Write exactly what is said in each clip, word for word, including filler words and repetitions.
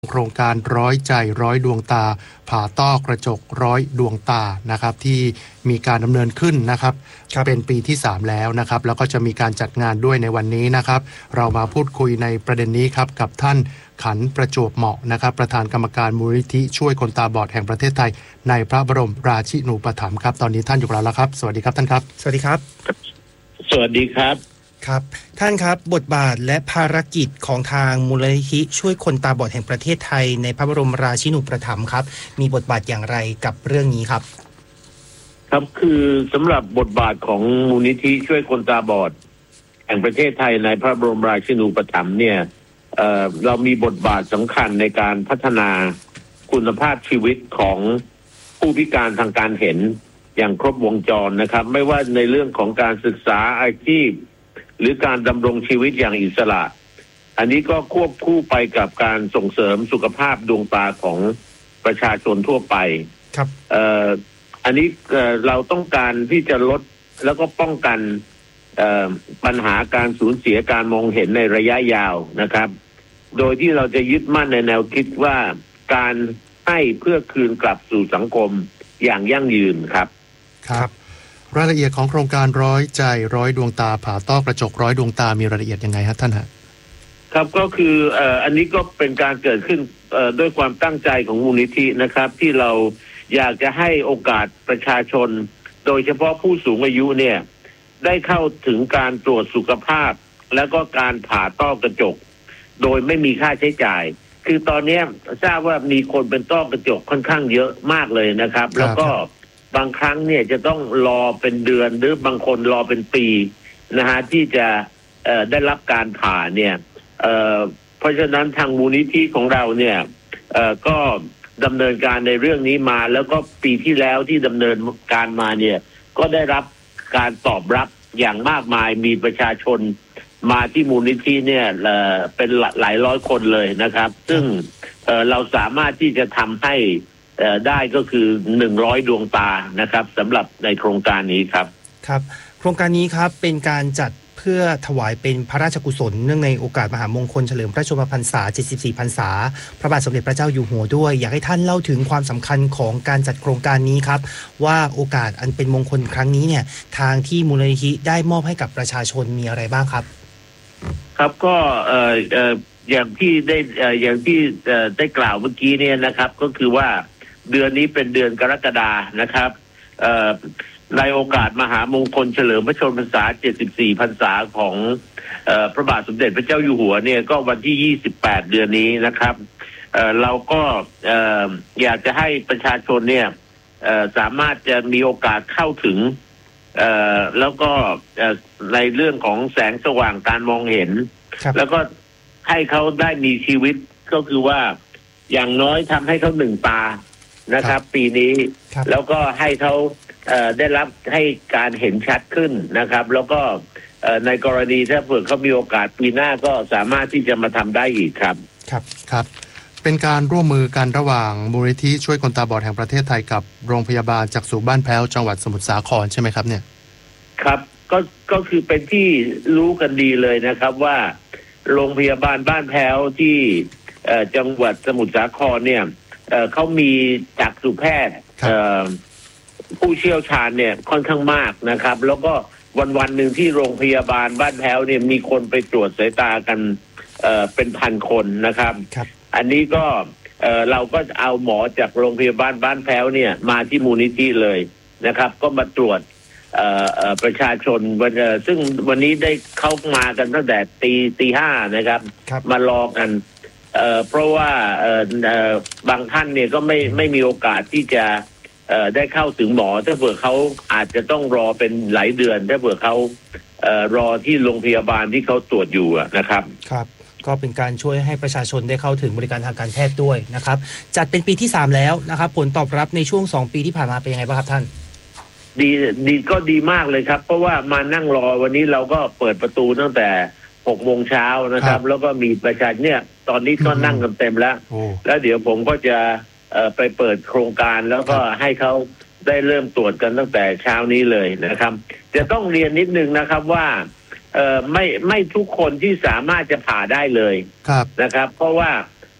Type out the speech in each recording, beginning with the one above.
โครงการร้อยใจร้อยดวงตาผ่าต้อกระจกร้อยดวงตานะครับที่มีการดำเนินขึ้นนะครับเป็นปีที่สามแล้วนะครับแล้วก็จะมีการจัดงานด้วยในวันนี้นะครับเรามาพูดคุยในประเด็นนี้ครับกับท่านขันประจวบเหมาะนะครับประธานกรรมการมูลนิธิช่วยคนตาบอดแห่งประเทศไทยในพระบรมราชินูปถัมภ์ครับตอนนี้ท่านอยู่กับเราแล้วครับสวัสดีครับท่านครับสวัสดีครับสวัสดีครับครับท่านครับบทบาทและภารกิจของทางมูลนิธิช่วยคนตาบอดแห่งประเทศไทยในพระบรมราชินูปถัมภ์ครับมีบทบาทอย่างไรกับเรื่องนี้ครับครับคือสำหรับบทบาทของมูลนิธิช่วยคนตาบอดแห่งประเทศไทยในพระบรมราชินูปถัมภ์เนี่ย เอ่อ เรามีบทบาทสำคัญในการพัฒนาคุณภาพชีวิตของผู้พิการทางการเห็นอย่างครบวงจรนะครับไม่ว่าในเรื่องของการศึกษาอาชีพหรือการดำรงชีวิตอย่างอิสระอันนี้ก็ควบคู่ไปกับการส่งเสริมสุขภาพดวงตาของประชาชนทั่วไปครับเอ่ออันนี้เอ่อเราต้องการที่จะลดแล้วก็ป้องกันเอ่อปัญหาการสูญเสียการมองเห็นในระยะยาวนะครับโดยที่เราจะยึดมั่นในแนวคิดว่าการให้เพื่อคืนกลับสู่สังคมอย่างยั่งยืนครับครับรายละเอียดของโครงการร้อยใจร้อยดวงตาผ่าต้อกระจกร้อยดวงตามีรายละเอียดยังไงครับท่านฮะครับก็คือเอ่ออันนี้ก็เป็นการเกิดขึ้นเอ่อด้วยความตั้งใจของมูลนิธินะครับที่เราอยากจะให้โอกาสประชาชนโดยเฉพาะผู้สูงอายุเนี่ยได้เข้าถึงการตรวจสุขภาพแล้วก็การผ่าต้อกระจกโดยไม่มีค่าใช้จ่ายคือตอนนี้ทราบว่ามีคนเป็นต้อกระจกค่อนข้างเยอะมากเลยนะครับแล้วก็บางครั้งเนี่ยจะต้องรอเป็นเดือนหรือบางคนรอเป็นปีนะฮะที่จะเอ่อได้รับการผ่าเนี่ยเอ่อเพราะฉะนั้นทางมูลนิธิของเราเนี่ยเอ่อก็ดำเนินการในเรื่องนี้มาแล้วก็ปีที่แล้วที่ดำเนินการมาเนี่ยก็ได้รับการตอบรับอย่างมากมายมีประชาชนมาที่มูลนิธิเนี่ยเอ่อเป็นหลายร้อยคนเลยนะครับซึ่งเอ่อเราสามารถที่จะทำให้ได้ก็คือหนึ่งร้อยดวงตานะครับสำหรับในโครงการนี้ครับครับโครงการนี้ครับเป็นการจัดเพื่อถวายเป็นพระราชกุศลเนื่องในโอกาสมหามงคลเฉลิมพระชนมพรรษาเจ็ดสิบสี่พรรษาพระบาทสมเด็จพระเจ้าอยู่หัวด้วยอยากให้ท่านเล่าถึงความสำคัญของการจัดโครงการนี้ครับว่าโอกาสอันเป็นมงคลครั้งนี้เนี่ยทางที่มูลนิธิได้มอบให้กับประชาชนมีอะไรบ้างครับครับก็เอ่อเอ่ออย่างที่ได้เอ่ออย่างที่เอ่อได้กล่าวเมื่อกี้เนี่ยนะครับก็คือว่าเดือนนี้เป็นเดือนกรกฎานะครับเอ่อในโอกาสมหามงคลเฉลิมพระชนมพรรษาเจ็ดสิบสี่พรรษาของเอ่อพระบาทสมเด็จพระเจ้าอยู่หัวเนี่ยก็วันที่ยี่สิบแปดเดือนนี้นะครับเอ่อเราก็เอ่ออยากจะให้ประชาชนเนี่ยเอ่อสามารถจะมีโอกาสเข้าถึงเอ่อแล้วก็เอ่อในเรื่องของแสงสว่างการมองเห็นแล้วก็ให้เขาได้มีชีวิตก็คือว่าอย่างน้อยทำให้เขาหนึ่งตานะครับปีนี้แล้วก็ให้เขาเอ่อได้รับให้การเห็นชัดขึ้นนะครับแล้วก็เอ่อในกรณีถ้าเผื่อเขามีโอกาสปีหน้าก็สามารถที่จะมาทำได้อีกครับครับครับเป็นการร่วมมือกันระหว่างมูลนิธิช่วยคนตาบอดแห่งประเทศไทยกับโรงพยาบาลจักษุบ้านแพ้วจังหวัดสมุทรสาครใช่ไหมครับเนี่ยครับก็ก็คือเป็นที่รู้กันดีเลยนะครับว่าโรงพยาบาลบ้านแพ้วที่เอ่อจังหวัดสมุทรสาครเนี่ยเอ่อเขามีจักษุแพทย์เอ่อผู้เชี่ยวชาญเนี่ยค่อนข้างมากนะครับแล้วก็วันวันหนึ่งที่โรงพยาบาลบ้านแพ้วเนี่ยมีคนไปตรวจสายตากันเอ่อเป็นพันคนนะครับอันนี้ก็เอ่อเราก็เอาหมอจากโรงพยาบาลบ้านแพ้วเนี่ยมาที่มูลนิธิเลยนะครับก็มาตรวจเอ่อเอ่อประชาชนวันเอ่อซึ่งวันนี้ได้เข้ามากันตั้งแต่ตีตีห้านะครับมารอกันเอ่อเพราะว่าเอ่อเอ่อบางท่านเนี่ยก็ไม่ไม่มีโอกาสที่จะเอ่อได้เข้าถึงหมอถ้าเผื่อเขาอาจจะต้องรอเป็นหลายเดือนถ้าเผื่อเขาเอ่อรอที่โรงพยาบาลที่เขาตรวจอยู่นะครับครับก็เป็นการช่วยให้ประชาชนได้เข้าถึงบริการทางการแพทย์ด้วยนะครับจัดเป็นปีที่สามแล้วนะครับผลตอบรับในช่วงสองปีที่ผ่านมาเป็นยังไงบ้างครับท่านดีดีก็ดีมากเลยครับเพราะว่ามานั่งรอวันนี้เราก็เปิดประตูตั้งแต่หกโมงเช้านะครับแล้วก็มีประชาชนเนี่ยตอนนี้ก็นั่งกันเต็มแล้วแล้วเดี๋ยวผมก็จะเอ่อไปเปิดโครงการแล้วก็ให้เขาได้เริ่มตรวจกันตั้งแต่เช้านี้เลยนะครับจะต้องเรียนนิดนึงนะครับว่าเอ่อไม่ไม่ทุกคนที่สามารถจะผ่าได้เลยนะครับเพราะว่า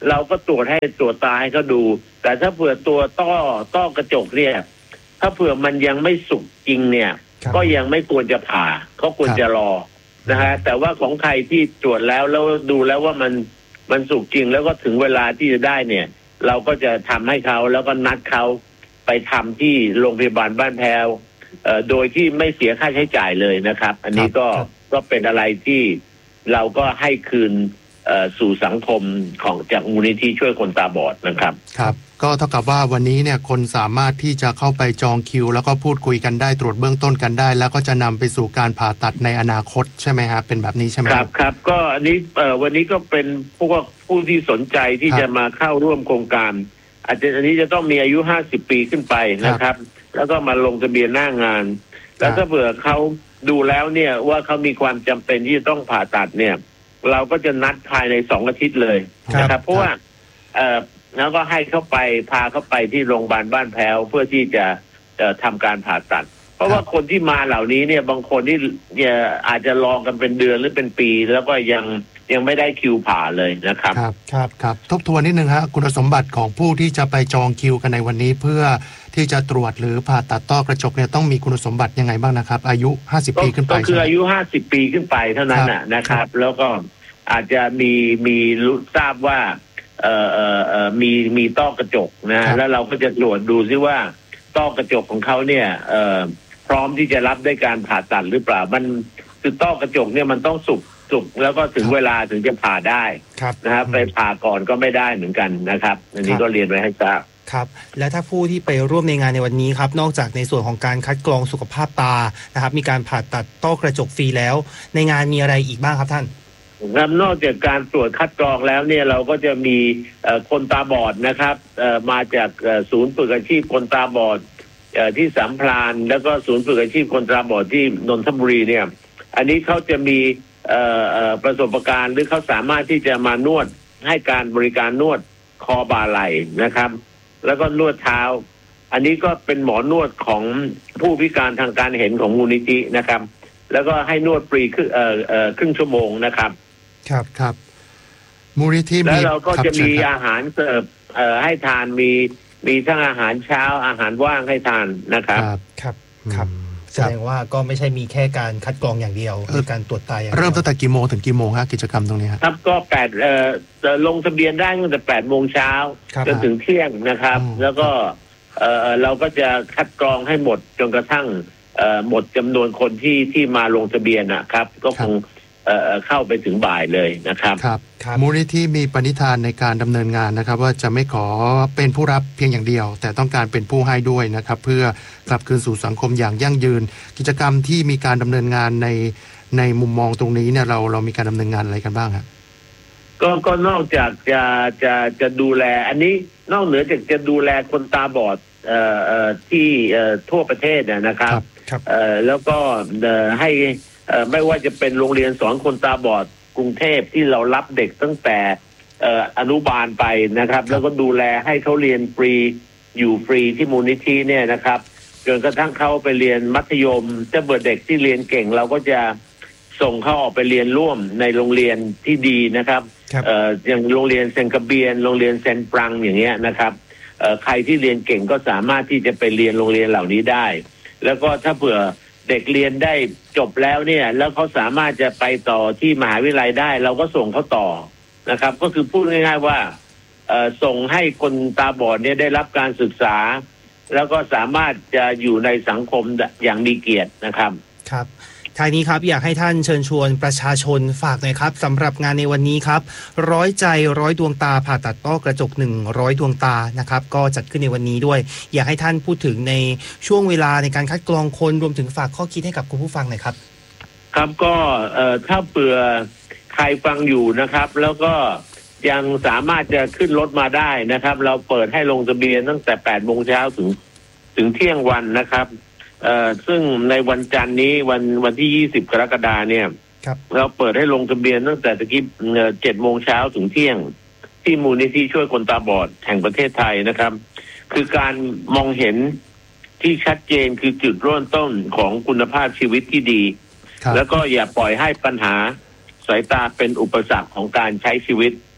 เราก็ตรวจให้ตรวจตาให้เขาดูแต่ถ้าเผื่อตัวต้อต้อกระจกเนี่ยถ้าเผื่อมันยังไม่สุกจริงเนี่ยก็ยังไม่ควรจะผ่าเขาควรจะรอนะฮะแต่ว่าของใครที่ตรวจแล้วแล้วดูแล้วว่ามันมันสุกจริงแล้วก็ถึงเวลาที่จะได้เนี่ยเราก็จะทำให้เขาแล้วก็นัดเขาไปทำที่โรงพยาบาลบ้านแพ้วเอ่อโดยที่ไม่เสียค่าใช้จ่ายเลยนะครับอันนี้ก็ก็เป็นอะไรที่เราก็ให้คืนสู่สังคมของจากมูลนิธิช่วยคนตาบอดนะครับครับก็เท่ากับว่าวันนี้เนี่ยคนสามารถที่จะเข้าไปจองคิวแล้วก็พูดคุยกันได้ตรวจเบื้องต้นกันได้แล้วก็จะนำไปสู่การผ่าตัดในอนาคตใช่ไหมครับเป็นแบบนี้ใช่ไหมครับครับก็อันนี้วันนี้ก็เป็นพวกผู้ที่สนใจที่จะมาเข้าร่วมโครงการอาจจะอันนี้จะต้องมีอายุห้าสิบปีขึ้นไปนะครับแล้วก็มาลงทะเบียนหน้างานแล้วถ้าเผื่อเขาดูแล้วเนี่ยว่าเขามีความจำเป็นที่จะต้องผ่าตัดเนี่ยเราก็จะนัดภายในสองอาทิตย์เลยนะครับเพราะว่าเอ่อแล้วก็ให้เข้าไปพาเข้าไปที่โรงพยาบาลบ้านแพ้วเพื่อที่จะเอ่อทำการผ่าตัดเพราะว่าคนที่มาเหล่านี้เนี่ยบางคนที่อาจจะรอกันเป็นเดือนหรือเป็นปีแล้วก็ยังยังไม่ได้คิวผ่าเลยนะครับครับครับครับทบทวนนิดนึงฮะคุณสมบัติของผู้ที่จะไปจองคิวกันในวันนี้เพื่อที่จะตรวจหรือผ่าตัดต้อกระจกเนี่ยต้องมีคุณสมบัติยังไงบ้างนะครับอายุห้าสิบปีขึ้นไปก็คืออายุห้าสิบปีขึ้นไปเท่านั้นน่ะนะครับแล้วก็อาจจะมีมีรู้ทราบว่าเอ่อเอ่อเอ่อมีมีต้อกระจกนะแล้วเราก็จะตรวจดูซิว่าต้อกระจกของเขาเนี่ยเอ่อพร้อมที่จะรับได้การผ่าตัดหรือเปล่ามันคือต้อกระจกเนี่ยมันต้องสุกสุกแล้วก็ถึงเวลาถึงจะผ่าได้นะครับไปผ่าก่อนก็ไม่ได้เหมือนกันนะครับอันนี้ก็เรียนไว้ให้ทราบครับและถ้าผู้ที่ไปร่วมในงานในวันนี้ครับนอกจากในส่วนของการคัดกรองสุขภาพตานะครับมีการผ่าตัดต้อกระจกฟรีแล้วในงานมีอะไรอีกบ้างครับท่านนอกจากการตรวจคัดกรองแล้วเนี่ยเราก็จะมีคนตาบอดนะครับมาจากศูนย์ฝึกอาชีพคนตาบอดที่สามพรานแล้วก็ศูนย์ฝึกอาชีพคนตาบอดที่นนทบุรีเนี่ยอันนี้เขาจะมีประสบการณ์หรือเขาสามารถที่จะมานวดให้การบริการนวดคอบ่าไหล่นะครับแล้วก็นวดเท้าอันนี้ก็เป็นหมอนวดของผู้พิการทางการเห็นของมูลนิธินะครับแล้วก็ให้นวดฟรีครึ่งเอ่อเอ่อครึ่งชั่วโมงนะครับครับครับมูลนิธิแล้วเราก็จะมีอาหารเสิร์ฟเอ่อให้ทานมีมีทั้งอาหารเช้าอาหารว่างให้ทานนะครับครับครับแสดงว่าก็ไม่ใช่มีแค่การคัดกรองอย่างเดียวในการตรวจตาอย่างเริ่มตั้งแต่กี่โมงถึงกี่โมงฮะกิจกรรมตรงนี้ครับก็แปดเอ่อลงทะเบียนได้ตั้งแต่แปดโมงเช้าจนถึงเที่ยงนะครับแล้วก็เอ่อเราก็จะคัดกรองให้หมดจนกระทั่งเอ่อหมดจำนวนคนที่ที่มาลงทะเบียนนะครับก็คงเอ่อเข้าไปถึงบ่ายเลยนะครับครับมูลนิธิมีปณิธานในการดำเนินงานนะครับว่าจะไม่ขอเป็นผู้รับเพียงอย่างเดียวแต่ต้องการเป็นผู้ให้ด้วยนะครับเพื่อกลับคืนสู่สังคมอย่างยั่งยืนกิจกรรมที่มีการดำเนินงานในในมุมมองตรงนี้เนี่ยเราเรามีการดำเนินงานอะไรกันบ้างครับก็ก็นอกจากจะจะจะดูแลอันนี้นอกเหนือจากจะดูแลคนตาบอดเอ่อเอ่อที่เอ่อทั่วประเทศนะครับเอ่อแล้วก็เอ่อให้เอ่อไม่ว่าจะเป็นโรงเรียนสอนคนตาบอดกรุงเทพที่เรารับเด็กตั้งแต่เอ่ออนุบาลไปนะครับแล้วก็ดูแลให้เขาเรียนฟรีอยู่ฟรีที่มูลนิธิเนี่ยนะครับจนกระทั่งเขาไปเรียนมัธยมถ้าเบื่อเด็กที่เรียนเก่งเราก็จะส่งเขาออกไปเรียนร่วมในโรงเรียนที่ดีนะครับเอ่ออย่างโรงเรียนเซนกระเบียนโรงเรียนเซนปรังอย่างเงี้ยนะครับเอ่อใครที่เรียนเก่งก็สามารถที่จะไปเรียนโรงเรียนเหล่านี้ได้แล้วก็ถ้าเผื่อเด็กเรียนได้จบแล้วเนี่ยแล้วเขาสามารถจะไปต่อที่มหาวิทยาลัยได้เราก็ส่งเขาต่อนะครับก็คือพูดง่ายๆว่าเอ่อส่งให้คนตาบอดเนี่ยได้รับการศึกษาแล้วก็สามารถจะอยู่ในสังคมอย่างมีเกียรตินะครับครับท้ายนี้ครับอยากให้ท่านเชิญชวนประชาชนฝากหน่อยครับสำหรับงานในวันนี้ครับร้อยใจร้อยดวงตาผ่าตัดต้อกระจกหนึ่งร้อยดวงตานะครับก็จัดขึ้นในวันนี้ด้วยอยากให้ท่านพูดถึงในช่วงเวลาในการคัดกรองคนรวมถึงฝากข้อคิดให้กับคุณผู้ฟังหน่อยครับครับก็เอ่อถ้าเผื่อใครฟังอยู่นะครับแล้วก็ยังสามารถจะขึ้นรถมาได้นะครับเราเปิดให้ลงทะเบียนตั้งแต่แปดโมงเช้าถึงถึงเที่ยงวันนะครับเอ่อซึ่งในวันจันทร์นี้วันวันที่ยี่สิบกรกฎาคมเนี่ยเราเปิดให้ลงทะเบียนตั้งแต่ตะกี้เจ็ดโมงเช้าถึงเที่ยงที่มูลนิธิช่วยคนตาบอดแห่งประเทศไทยนะครับคือการมองเห็นที่ชัดเจนคือจุดเริ่มต้นของคุณภาพชีวิตที่ดีแล้วก็อย่าปล่อยให้ปัญหาสายตาเป็นอุปสรรคของการใช้ชีวิต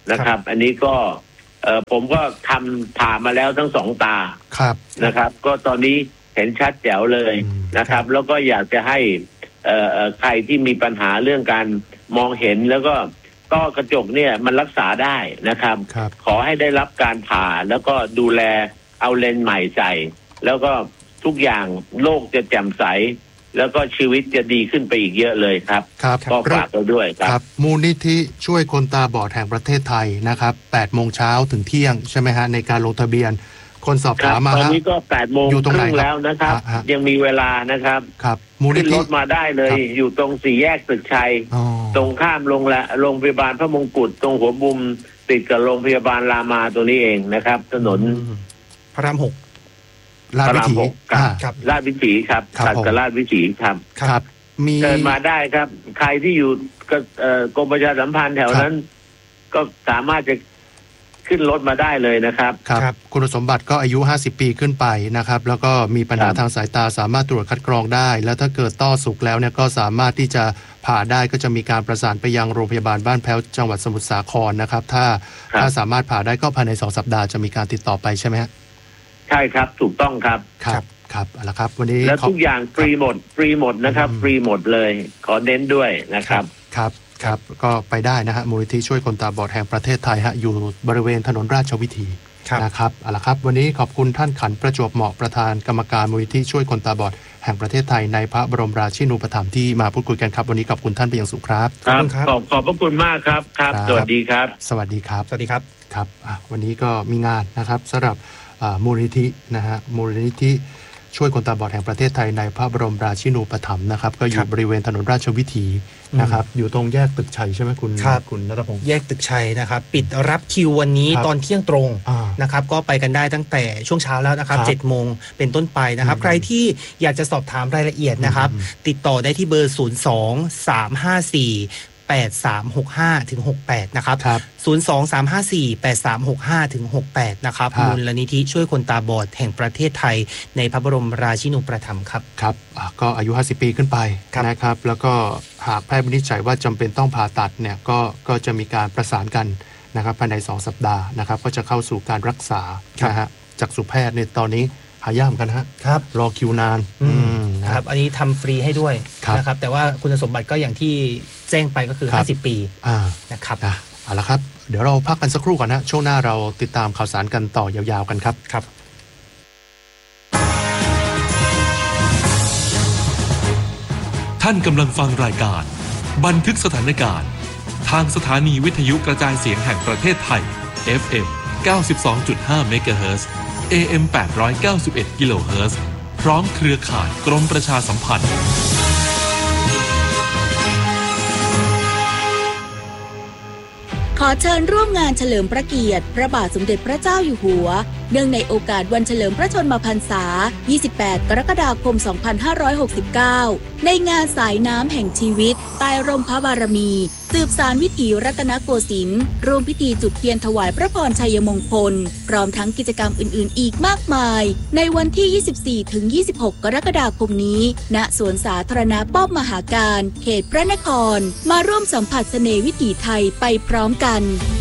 นะครับ อันนี้ก็เอ่อผมก็ทำผ่ามาแล้วทั้งสองตาครับนะครับ ก็ตอนนี้เห็นชัดแจ๋วเลยนะครับ แล้วก็อยากจะให้เอ่อใครที่มีปัญหาเรื่องการมองเห็นแล้วก็ต้อกระจกเนี่ยมันรักษาได้นะครับครับขอให้ได้รับการผ่าแล้วก็ดูแลเอาเลนส์ใหม่ใส่แล้วก็ทุกอย่างโลกจะแจ่มใสแล้วก็ชีวิตจะดีขึ้นไปอีกเยอะเลยครับครับก็ฝากเราด้วยคครัรับ บมูลนิธิช่วยคนตาบอดแห่งประเทศไทยนะครับแปดโมงเช้าถึงเที่ยงใช่ไหมฮะในการลงทะเบียนคนสอบครัถามมาตอนฮะนี้ก็แปดโมงอยู่ตรงคไหนรึ่งครับแล้วนะครับฮะฮะยังมีเวลานะครับครับมูลนิขึ้นธิรถมาได้เลยครับอยู่ตรงสี่แยกตึกชัยอ๋อตรงข้ามโรงละโรงพยาบาลพระมงกุฎตรงหัวมุมติดกับโรงพยาบาลรามาตัวนี้เองนะครับ ถนนพระรามหกลาดพระวิรามถีหกครับอ่าครับลาดวิถีครับครับตัดผมกับลาดวิถีครับครับมีเดินมาได้ครับ ใครที่อยู่กับเอ่อกรมประชาสัมพันธ์แถวนั้น ก็สามารถจะขึ้นรถมาได้เลยนะครับครับครับคุณสมบัติก็อายุห้าสิบปีขึ้นไปนะครับแล้วก็มีปัญหาครับทางสายตาสามารถตรวจคัดกรองได้ แล้วถ้าเกิดต้อสุกแล้วเนี่ยก็สามารถที่จะผ่าได้ก็จะมีการประสานไปยังโรงพยาบาลบ้านแพ้วจังหวัดสมุทรสาครนะครับถ้าครับถ้าสามารถผ่าได้ก็ภายในสองสัปดาห์จะมีการติดต่อไปใช่ไหมฮะใช่ครับถูกต้องครับครับครับเอาละครับวันนี้แล้วขอบทุกอย่างฟรีหมดฟรีหมดนะครับอืมฟรีหมดเลย ขอเน้นด้วยนะครับครับครับก็ไปได้นะฮะมูลนิธิช่วยคนตาบอดแห่งประเทศไทยฮะอยู่บริเวณถนนราชวิถีครับนะครับเอาละครับวันนี้ขอบคุณท่านขันประจวบเหมาะประธานกรรมการมูลนิธิช่วยคนตาบอดแห่งประเทศไทยในพระบรมราชินูปถัมภ์ที่มาพูดคุยกันครับวันนี้ขอบคุณท่านเป็นอย่างสูงครับครับขอบคุณครับขอบขอบพระคุณมากครับครับครับสวัสดีครับสวัสดีครับสวัสดีครับครับอ่ะวันนี้ก็มีงานนะครับสำหรับอ่ามูลนิธินะฮะมูลนิธิช่วยคนตาบอดแห่งประเทศไทยในพระบรมราชินูปถัมภ์นะครับก็อครัยู่บบริเวณถนนราชวิถีนะครับอยู่ตรงแยกตึกชัยใช่ไหมคุณครับคุณณัฐพงศ์แยกตึกชัยนะครับ ปิดรับคิววันนี้ครับตอนเที่ยงตรงอ่านะครับ ก็ไปกันได้ตั้งแต่ช่วงเช้าแล้วนะครับครับเจ็ดโมงเป็นต้นไปนะครับอืมใครที่อยากจะสอบถามรายละเอียดนะครับอืมติดต่อได้ที่เบอร์ ศูนย์ สอง สาม ห้า สี่ แปด สาม หก ห้า ถึง หก แปด นะครับครับศูนย์ สอง สาม ห้า สี่ แปด สาม หก ห้า ถึง หก แปด นะครับครับมูลนิธิช่วยคนตาบอดแห่งประเทศไทยในพระบรมราชินูปถัมภ์ครับครับอ่ะก็อายุห้าสิบปีขึ้นไปครับนะครับแล้วก็หากแพทย์วินิจฉัยว่าจำเป็นต้องผ่าตัดเนี่ยก็ก็จะมีการประสานกันนะครับภายในสองสัปดาห์นะครับก็จะเข้าสู่การรักษานะฮะจากสุแพทย์ในตอนนี้หายากเหมือนกันฮะครับรอคิวนานอืมอืมนะคครัรับบ อันนี้ทำฟรีให้ด้วยครับนะครับแต่ว่าคุณสมบัติก็อย่างที่แจ้งไปก็คือครับห้าสิบ ปีอ่านะครับอ่ะเอาละครับ เดี๋ยวเราพักกันสักครู่ก่อนนะช่วงหน้าเราติดตามข่าวสารกันต่อยาวๆกันครับครับท่านกำลังฟังรายการบันทึกสถานการณ์ทางสถานีวิทยุกระจายเสียงแห่งประเทศไทย เอฟ เอ็ม เก้าสิบสองจุดห้า เมกะเฮิรตซ์ เอ เอ็ม แปดร้อยเก้าสิบเอ็ด กิโลเฮิรตซ์ พร้อมเครือข่ายกรมประชาสัมพันธ์ขอเชิญร่วมงานเฉลิมพระเกียรติพระบาทสมเด็จพระเจ้าอยู่หัวเนื่องในโอกาสวันเฉลิมพระชนมพรรษา ยี่สิบแปด กรกฎาคม สองพันห้าร้อยหกสิบเก้า ในงานสายน้ำแห่งชีวิตใต้ร่มพระบารมี สืบสานวิถีรัตนโกสินทร์ร่วมพิธีจุดเทียนถวายพระพรชัยมงคล พร้อมทั้งกิจกรรมอื่นๆ อีกมากมาย ในวันที่ ยี่สิบสี่ถึงยี่สิบหก กรกฎาคมนี้ ณ สวนสาธารณะป้อมมหาการ เขตพระนคร มาร่วมสัมผัสเสน่ห์วิถีไทยไปพร้อมกัน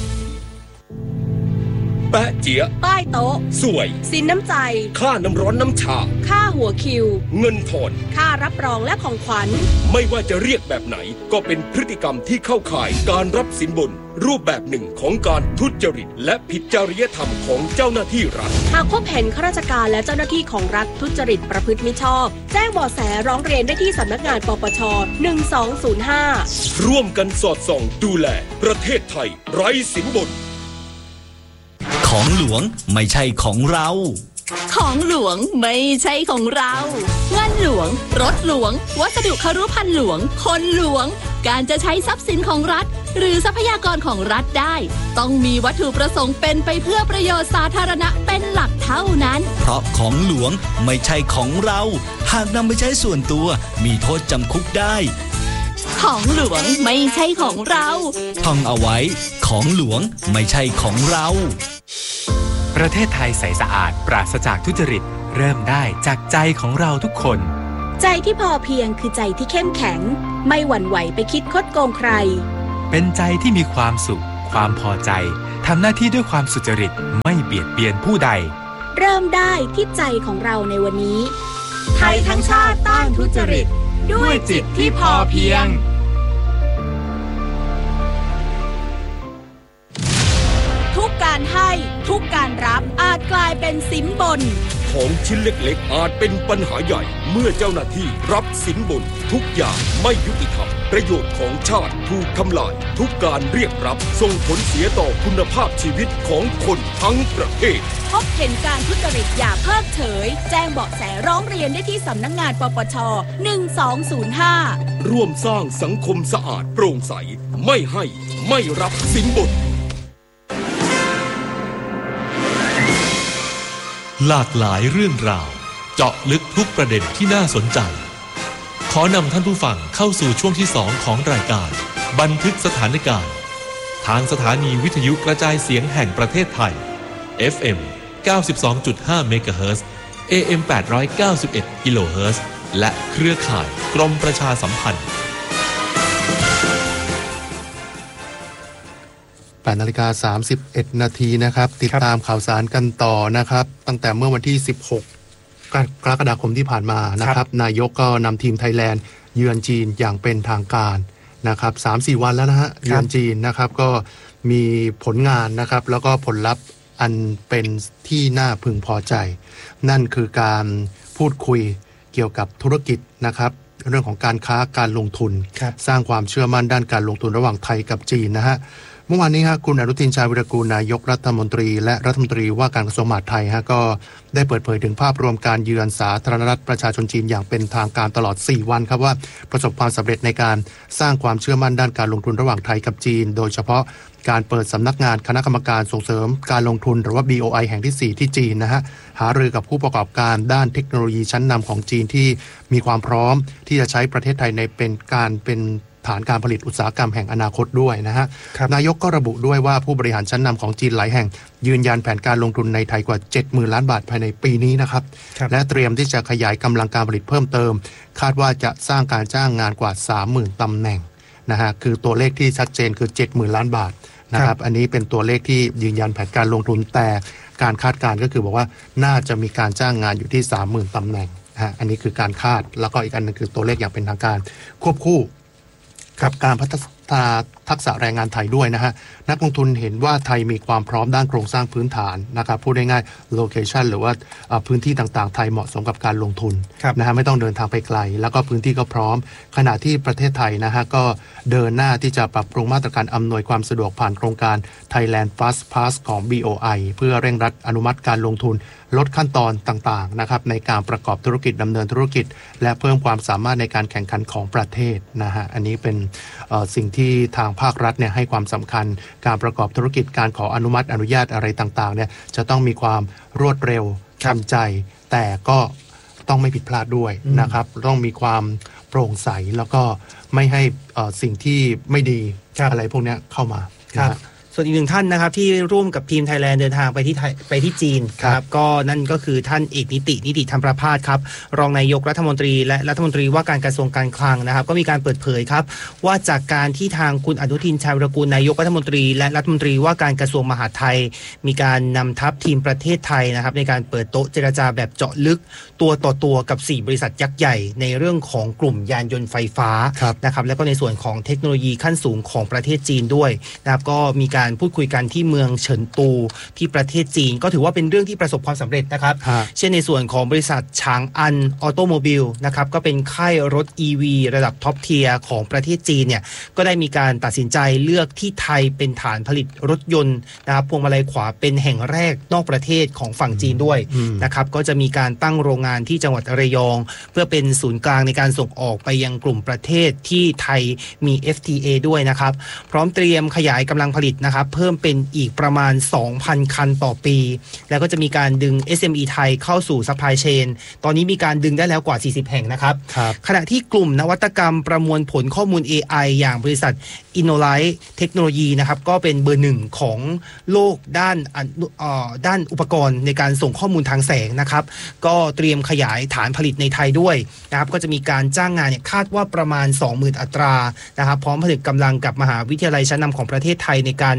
แปะเจี๊ยะป้ายโต๊ะสวยสินน้ำใจค่าน้ำร้อนน้ำชาค่าหัวคิวเงินทอนค่ารับรองและของขวัญไม่ว่าจะเรียกแบบไหนก็เป็นพฤติกรรมที่เข้าข่ายการรับสินบน รูปแบบหนึ่งของการทุจริตและผิดจริยธรรมของเจ้าหน้าที่รัฐหากพบเห็นข้าราชการและเจ้าหน้าที่ของรัฐทุจริตประพฤติมิชอบ แจ้งเบาะแสร้องเรียนได้ที่สำนักงานปปช หนึ่งสองศูนย์ห้าร่วมกันสอดส่องดูแลประเทศไทยไร้สินบนของหลวงไม่ใช่ของเราของหลวงไม่ใช่ของเราเงินหลวงรถหลวงวัสดุครุภัณฑ์หลวงคนหลวงการจะใช้ทรัพย์สินของรัฐหรือทรัพยากรของรัฐได้ต้องมีวัตถุประสงค์เป็นไปเพื่อประโยชน์สาธารณะเป็นหลักเท่านั้นเพราะของหลวงไม่ใช่ของเราหากนำไปใช้ส่วนตัวมีโทษจำคุกได้ของหลวงไม่ใช่ของเราท่องเอาไว้ของหลวงไม่ใช่ของเราประเทศไทยใสสะอาดปราศจากทุจริตเริ่มได้จากใจของเราทุกคนใจที่พอเพียงคือใจที่เข้มแข็งไม่หวั่นไหวไปคิดคดโกงใครเป็นใจที่มีความสุขความพอใจทำหน้าที่ด้วยความสุจริตไม่เบียดเบียนผู้ใดเริ่มได้ที่ใจของเราในวันนี้ไทยทั้งชาติต้านทุจริตด้วยจิตที่พอเพียงทุกการให้ทุกการรับอาจกลายเป็นสินบนของชิ้นเล็กๆอาจเป็นปัญหาใหญ่เมื่อเจ้าหน้าที่รับสินบนทุกอย่างไม่ยุติธรรมประโยชน์ของชาติถูกทำลายทุกการเรียกรับส่งผลเสียต่อคุณภาพชีวิตของคนทั้งประเทศพบเห็นการทุจริตอย่าเพิกเฉยแจ้งเบาะแสร้องเรียนได้ที่สำนักงานปปชหนึ่งสองศูนย์ห้าร่วมสร้างสังคมสะอาดโปร่งใสไม่ให้ไม่รับสินบนหลากหลายเรื่องราวเจาะลึกทุกประเด็นที่น่าสนใจขอนำท่านผู้ฟังเข้าสู่ช่วงที่สองของรายการบันทึกสถานการณ์ทางสถานีวิทยุกระจายเสียงแห่งประเทศไทย เอฟ เอ็ม เก้าสิบสองจุดห้า เมกะเฮิรตซ์ เอ เอ็ม แปดร้อยเก้าสิบเอ็ด กิโลเฮิรตซ์และเครือข่ายกรมประชาสัมพันธ์แปดนาฬิกาสามสิบเอ็ดนาทีนะครับติดตามข่าวสารกันต่อนะครับตั้งแต่เมื่อวันที่สิบหกกรกฎาคมที่ผ่านมานะครับนายกก็นำทีมไทยแลนด์เยือนจีนอย่างเป็นทางการนะครับ สามสี่ วันแล้วนะฮะเยือนจีนนะครับก็มีผลงานนะครับแล้วก็ผลลัพธ์อันเป็นที่น่าพึงพอใจนั่นคือการพูดคุยเกี่ยวกับธุรกิจนะครับเรื่องของการค้าการลงทุนสร้างความเชื่อมั่นด้านการลงทุนระหว่างไทยกับจีนนะฮะเมื่อวานนี้ฮะคุณอนุทินชาญวิรากูลนายกรัฐมนตรีและรัฐมนตรีว่าการกระทรวงมหาดไทยฮะก็ได้เปิดเผยถึงภาพรวมการเยือนสาธารณรัฐประชาชนจีนอย่างเป็นทางการตลอดสี่วันครับว่าประสบความสำเร็จในการสร้างความเชื่อมั่นด้านการลงทุนระหว่างไทยกับจีนโดยเฉพาะการเปิดสำนักงานคณะกรรมการส่งเสริมการลงทุนหรือว่า บี โอ ไอ แห่งที่สี่ที่จีนนะฮะหารือกับผู้ประกอบการด้านเทคโนโลยีชั้นนำของจีนที่มีความพร้อมที่จะใช้ประเทศไทยในเป็นการเป็นฐานการผลิตอุตสาหกรรมแห่งอนาคตด้วยนะฮะนายกก็ระบุด้วยว่าผู้บริหารชั้นนำของจีนหลายแห่งยืนยันแผนการลงทุนในไทยกว่า เจ็ดหมื่น ล้านบาทภายในปีนี้นะครับและเตรียมที่จะขยายกำลังการผลิตเพิ่มเติมคาดว่าจะสร้างการจ้างงานกว่า สามหมื่น ตำแหน่งนะฮะคือตัวเลขที่ชัดเจนคือ เจ็ดหมื่น ล้านบาทนะครับอันนี้เป็นตัวเลขที่ยืนยันแผนการลงทุนแต่การคาดการณ์ก็คือบอกว่าน่าจะมีการจ้างงานอยู่ที่ สามหมื่น ตำแหน่งนะฮะอันนี้คือการคาดแล้วก็อีกอันนึงคือตัวเลขอย่างเป็นทางการควบคู่กับการพัฒนาทักษะแรงงานไทยด้วยนะฮะนักลงทุนเห็นว่าไทยมีความพร้อมด้านโครงสร้างพื้นฐานนะครับพูดง่ายๆโลเคชันหรือว่าพื้นที่ต่างๆไทยเหมาะสมกับการลงทุนนะฮะไม่ต้องเดินทางไปไกลแล้วก็พื้นที่ก็พร้อมขณะที่ประเทศไทยนะฮะก็เดินหน้าที่จะปรับปรุงมาตรการอำนวยความสะดวกผ่านโครงการ Thailand Fast Pass ของ บี โอ ไอ เพื่อเร่งรัดอนุมัติการลงทุนลดขั้นตอนต่างๆนะครับในการประกอบธุรกิจดำเนินธุรกิจและเพิ่มความสามารถในการแข่งขันของประเทศนะฮะอันนี้เป็นสิ่งที่ทางภาครัฐเนี่ยให้ความสำคัญการประกอบธุรกิจการขออนุมัติอนุญาตอะไรต่างๆเนี่ยจะต้องมีความรวดเร็วทันใจแต่ก็ต้องไม่ผิดพลาดด้วยนะครับต้องมีความโปร่งใสแล้วก็ไม่ให้สิ่งที่ไม่ดีอะไรพวกนี้เข้ามานะส่วนอีกหนึ่งท่านนะครับที่ร่วมกับทีมไทยแลนด์เดินทางไปที่ไปที่จีนครับก็นั่นก็คือท่านเอกนิตินิติธรรมประภาสครับรองนายกรัฐมนตรีและรัฐมนตรีว่าการกระทรวงการคลังนะครับก็มีการเปิดเผยครับว่าจากการที่ทางคุณอนุทินชาญวิรากูลนายกรัฐมนตรีและรัฐมนตรีว่าการกระทรวงมหาดไทยมีการนำทัพทีมประเทศไทยนะครับในการเปิดโต๊ะเจรจาแบบเจาะลึกตัวต่อตัวกับสี่บริษัทยักษ์ใหญ่ในเรื่องของกลุ่มยานยนต์ไฟฟ้านะครับแล้วก็ในส่วนของเทคโนโลยีขั้นสูงของประเทศจีนด้วยนะครับก็มีการพูดคุยกันที่เมืองเฉินตูที่ประเทศจีนก็ถือว่าเป็นเรื่องที่ประสบความสำเร็จนะครับเช่นในส่วนของบริษัทฉางอันออโตโมบิลนะครับก็เป็นค่ายรถ อี วี ระดับท็อปเทียร์ของประเทศจีนเนี่ยก็ได้มีการตัดสินใจเลือกที่ไทยเป็นฐานผลิตรถยนต์นะครับพวงมาลัยขวาเป็นแห่งแรกนอกประเทศของฝั่งจีนด้วยนะครับก็จะมีการตั้งโรงงานที่จังหวัดระยองเพื่อเป็นศูนย์กลางในการส่งออกไปยังกลุ่มประเทศที่ไทยมี เอฟ ที เอ ด้วยนะครับพร้อมเตรียมขยายกำลังผลิตนะครับเพิ่มเป็นอีกประมาณ สองพัน คันต่อปีแล้วก็จะมีการดึง เอส เอ็ม อี ไทยเข้าสู่ซัพพลายเชนตอนนี้มีการดึงได้แล้วกว่าสี่สิบแห่งนะครับขณะที่กลุ่มนวัตกรรมประมวลผลข้อมูล เอ ไอ อย่างบริษัท InnoLight เทคโนโลยีนะครับก็เป็นเบอร์หนึ่งของโลกด้านด้านอุปกรณ์ในการส่งข้อมูลทางแสงนะครับก็เตรียมขยายฐานผลิตในไทยด้วยนะครับก็จะมีการจ้างงานเนี่ยคาดว่าประมาณ สองหมื่น อัตรานะครับพร้อมผลิตกำลังกับมหาวิทยาลัยชั้นนำของประเทศไทยในการ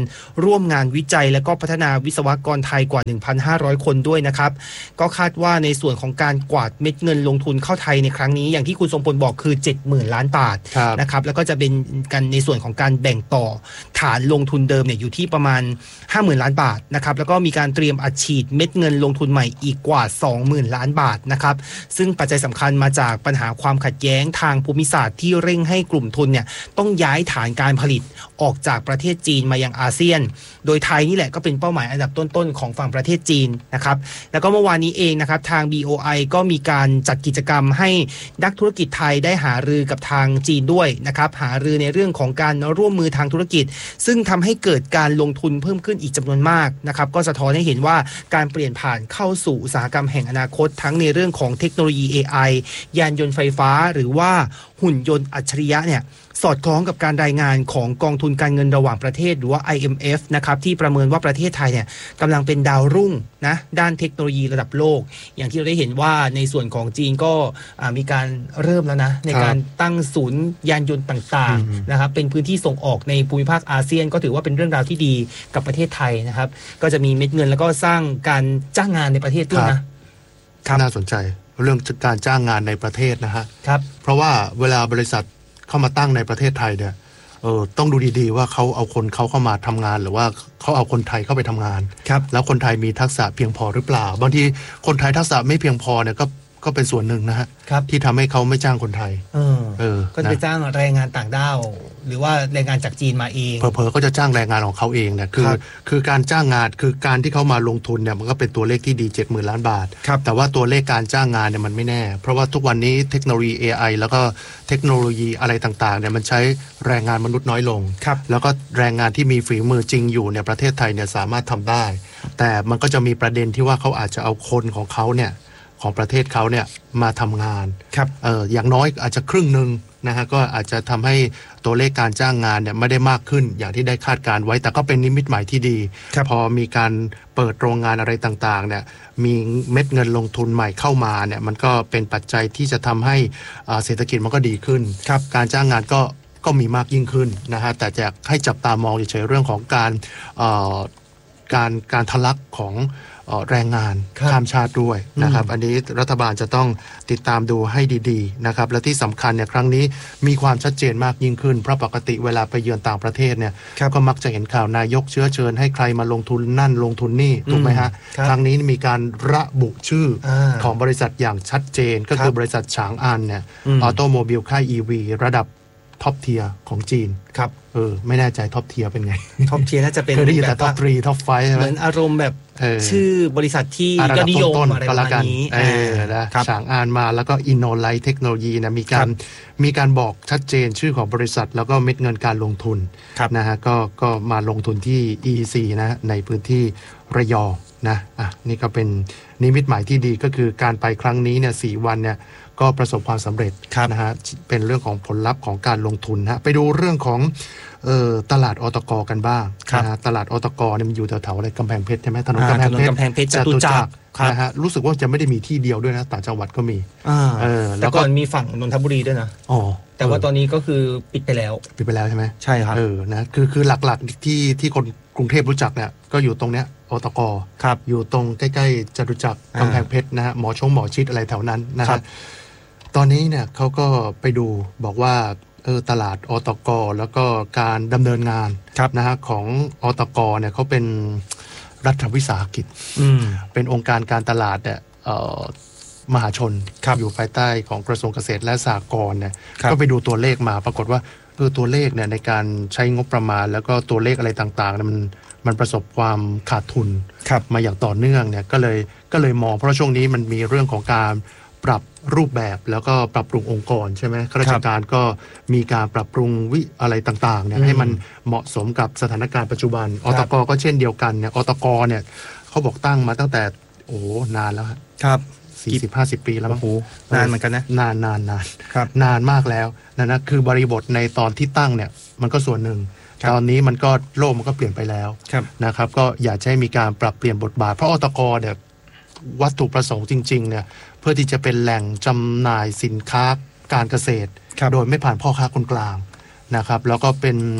ร่วมงานวิจัยและก็พัฒนาวิศวกรไทยกว่า หนึ่งพันห้าร้อย คนด้วยนะครับก็คาดว่าในส่วนของการกวาดเม็ดเงินลงทุนเข้าไทยในครั้งนี้อย่างที่คุณทรงพลบอกคือ เจ็ดหมื่น ล้านบาทนะครับแล้วก็จะเป็นกันในส่วนของการแบ่งต่อฐานลงทุนเดิมเนี่ยอยู่ที่ประมาณ ห้าหมื่น ล้านบาทนะครับแล้วก็มีการเตรียมอัดฉีดเม็ดเงินลงทุนใหม่อีกกว่า สองหมื่น ล้านบาทนะครับซึ่งปัจจัยสำคัญมาจากปัญหาความขัดแย้งทางภูมิศาสตร์ที่เร่งให้กลุ่มทุนเนี่ยต้องย้ายฐานการผลิตออกจากประเทศจีนมายังอาเซียนโดยไทยนี่แหละก็เป็นเป้าหมายอันดับต้นๆของฝั่งประเทศจีนนะครับแล้วก็เมื่อวานนี้เองนะครับทาง บี โอ ไอ ก็มีการจัดกิจกรรมให้นักธุรกิจไทยได้หารือกับทางจีนด้วยนะครับหารือในเรื่องของการร่วมมือทางธุรกิจซึ่งทำให้เกิดการลงทุนเพิ่มขึ้นอีกจำนวนมากนะครับก็สะท้อนให้เห็นว่าการเปลี่ยนผ่านเข้าสู่อุตสาหกรรมแห่งอนาคตทั้งในเรื่องของเทคโนโลยี เอ ไอ ยานยนต์ไฟฟ้าหรือว่าหุ่นยนต์อัจฉริยะเนี่ยสอดคล้องกับการรายงานของกองทุนการเงินระหว่างประเทศหรือว่า ไอ เอ็ม เอฟ นะครับที่ประเมินว่าประเทศไทยเนี่ยกำลังเป็นดาวรุ่งนะด้านเทคโนโลยีระดับโลกอย่างที่เราได้เห็นว่าในส่วนของจีนก็มีการเริ่มแล้วนะในการตั้งศูนย์ยานยนต์ต่างๆนะครับเป็นพื้นที่ส่งออกในภูมิภาคอาเซียนก็ถือว่าเป็นเรื่องราวที่ดีกับประเทศไทยนะครับก็จะมีเม็ดเงินแล้วก็สร้างการจ้างงานในประเทศด้วยนะน่าสนใจเรื่องการจ้างงานในประเทศนะฮะครับเพราะว่าเวลาบริษัทเข้ามาตั้งในประเทศไทยเนี่ยเออต้องดูดีๆว่าเขาเอาคนเขาเข้ามาทำงานหรือว่าเขาเอาคนไทยเข้าไปทำงานครับแล้วคนไทยมีทักษะเพียงพอหรือเปล่าบางทีคนไทยทักษะไม่เพียงพอเนี่ยก็ก็เป็นส่วนหนึ่งนะฮะที่ทำให้เขาไม่จ้างคนไทยเออเออก็จะไปจ้างแรงงานต่างด้าวหรือว่าแรงงานจากจีนมาเองเผลอๆก็จะจ้างแรงงานของเขาเองเนี่ยคือคือการจ้างงานคือการที่เขามาลงทุนเนี่ยมันก็เป็นตัวเลขที่ดี เจ็ดหมื่น ล้านบาทแต่ว่าตัวเลขการจ้างงานเนี่ยมันไม่แน่เพราะว่าทุกวันนี้เทคโนโลยี เอ ไอ แล้วก็เทคโนโลยีอะไรต่างๆเนี่ยมันใช้แรงงานมนุษย์น้อยลงแล้วก็แรงงานที่มีฝีมือจริงอยู่ในประเทศไทยเนี่ยสามารถทำได้แต่มันก็จะมีประเด็นที่ว่าเขาอาจจะเอาคนของเขาเนี่ยของประเทศเขาเนี่ยมาทำงานครับเอออย่างน้อยอาจจะครึ่งหนึ่งนะฮะก็อาจจะทำให้ตัวเลขการจ้างงานเนี่ยไม่ได้มากขึ้นอย่างที่ได้คาดการไว้แต่ก็เป็นนิมิตหมายที่ดีพอมีการเปิดโรงงานอะไรต่างๆเนี่ยมีเม็ดเงินลงทุนใหม่เข้ามาเนี่ยมันก็เป็นปัจจัยที่จะทำให้เศรษฐกิจมันก็ดีขึ้นการจ้างงานก็ก็มีมากยิ่งขึ้นนะฮะแต่จะให้จับตามองเฉยๆเรื่องของการการการทะลักของแรงงานข้ามชาติด้วยนะครับอันนี้รัฐบาลจะต้องติดตามดูให้ดีๆนะครับและที่สำคัญเนี่ยครั้งนี้มีความชัดเจนมากยิ่งขึ้นเพราะปกติเวลาไปเยือนต่างประเทศเนี่ยก็มักจะเห็นข่าวนายกเชื้อเชิญให้ใครมาลงทุนนั่นลงทุนนี่ถูกไหมฮะครั้งนี้มีการระบุชื่อของบริษัทอย่างชัดเจนก็คือบริษัทฉางอันเนี่ยออโตโมบิลค่าย อี วี ระดับท็อปเทียร์ของจีนครับเออไม่แน่ใจท็อปเทียร์เป็นไงท็อปเทียร์น่าจะเป็นแบบท็อปสามท็อปไฟว์ใช่ไหมเหมือนอารมณ์แบบชื่อบริษัทที่ก็นิยมอะไรประมาณนี้เออนะฉางอันมาแล้วก็อินโนไลท์เทคโนโลยีนะมีการมีการบอกชัดเจนชื่อของบริษัทแล้วก็เม็ดเงินการลงทุนนะฮะก็ก็มาลงทุนที่ อี อี ซี นะในพื้นที่ระยองนะอ่ะนี่ก็เป็นนิมิตหมายที่ดีก็คือการไปครั้งนี้เนี่ยสี่วันเนี่ยก็ประสบความสำเร็จนะฮะเป็นเรื่องของผลลัพธ์ของการลงทุนฮะไปดูเรื่องของเอ่อตลาดอตก.กันบ้างนะฮะตลาดอตก.เนี่ยมันอยู่แถวๆอะไรกำแพงเพชรใช่ไหมถนนกำแพงเพชรจตุจักรนะฮะรู้สึกว่าจะไม่ได้มีที่เดียวด้วยนะต่างจังหวัดก็มีเออแล้วก็มีฝั่งนนทบุรีด้วยนะอ๋อแต่ว่าตอนนี้ก็คือปิดไปแล้วปิดไปแล้วใช่ไหมใช่ครับเออนะคือคือหลักๆที่ที่คนกรุงเทพรู้จักเนี่ยก็อยู่ตรงเนี้ยอตก.อยู่ตรงใกล้ๆจตุจักรกำแพงเพชรนะฮะหมอชงหมอชิดอะไรแถวนั้นนะฮะตอนนี้เนี่ยเขาก็ไปดูบอกว่าเออตลาดอตก.แล้วก็การดำเนินงานนะฮะของอตก.เนี่ยเขาเป็นรัฐวิสาหกิจเป็นองค์การการตลาดเนี่ยมหาชนอยู่ภายใต้ของกระทรวงเกษตรและสหกรณ์เนี่ยก็ไปดูตัวเลขมาปรากฏว่าเออตัวเลขเนี่ยในการใช้งบประมาณแล้วก็ตัวเลขอะไรต่างๆเนี่ยมันมันประสบความขาดทุนมาอย่างต่อเนื่องเนี่ยก็เลยก็เลยมองเพราะช่วงนี้มันมีเรื่องของการปรับรูปแบบแล้วก็ปรับปรุงองค์กรใช่ไหมข้าราชการก็มีการปรับปรุงวิอะไรต่างๆเนี่ยให้มันเหมาะสมกับสถานการณ์ปัจจุบันอตก.ก็เช่นเดียวกันเนี่ยอตก.เนี่ยเขาบอกตั้งมาตั้งแต่โอ้นานแล้วครับสี่สิบห้าสิบปีแล้วมั้งโอ้นานเหมือนกันนะนานนานนานนานมากแล้วนะนะคือบริบทในตอนที่ตั้งเนี่ยมันก็ส่วนหนึ่งตอนนี้มันก็โลกมันก็เปลี่ยนไปแล้วนะครับก็อยากให้มีการปรับเปลี่ยนบทบาทเพราะอตก.เนี่ยวัตถุประสงค์จริงๆเนี่ยเพื่อที่จะเป็นแหล่งจำหน่ายสินค้าการเกษตรโดยไม่ผ่านพ่อค้าคนกลางนะครับแล้วก็เป็น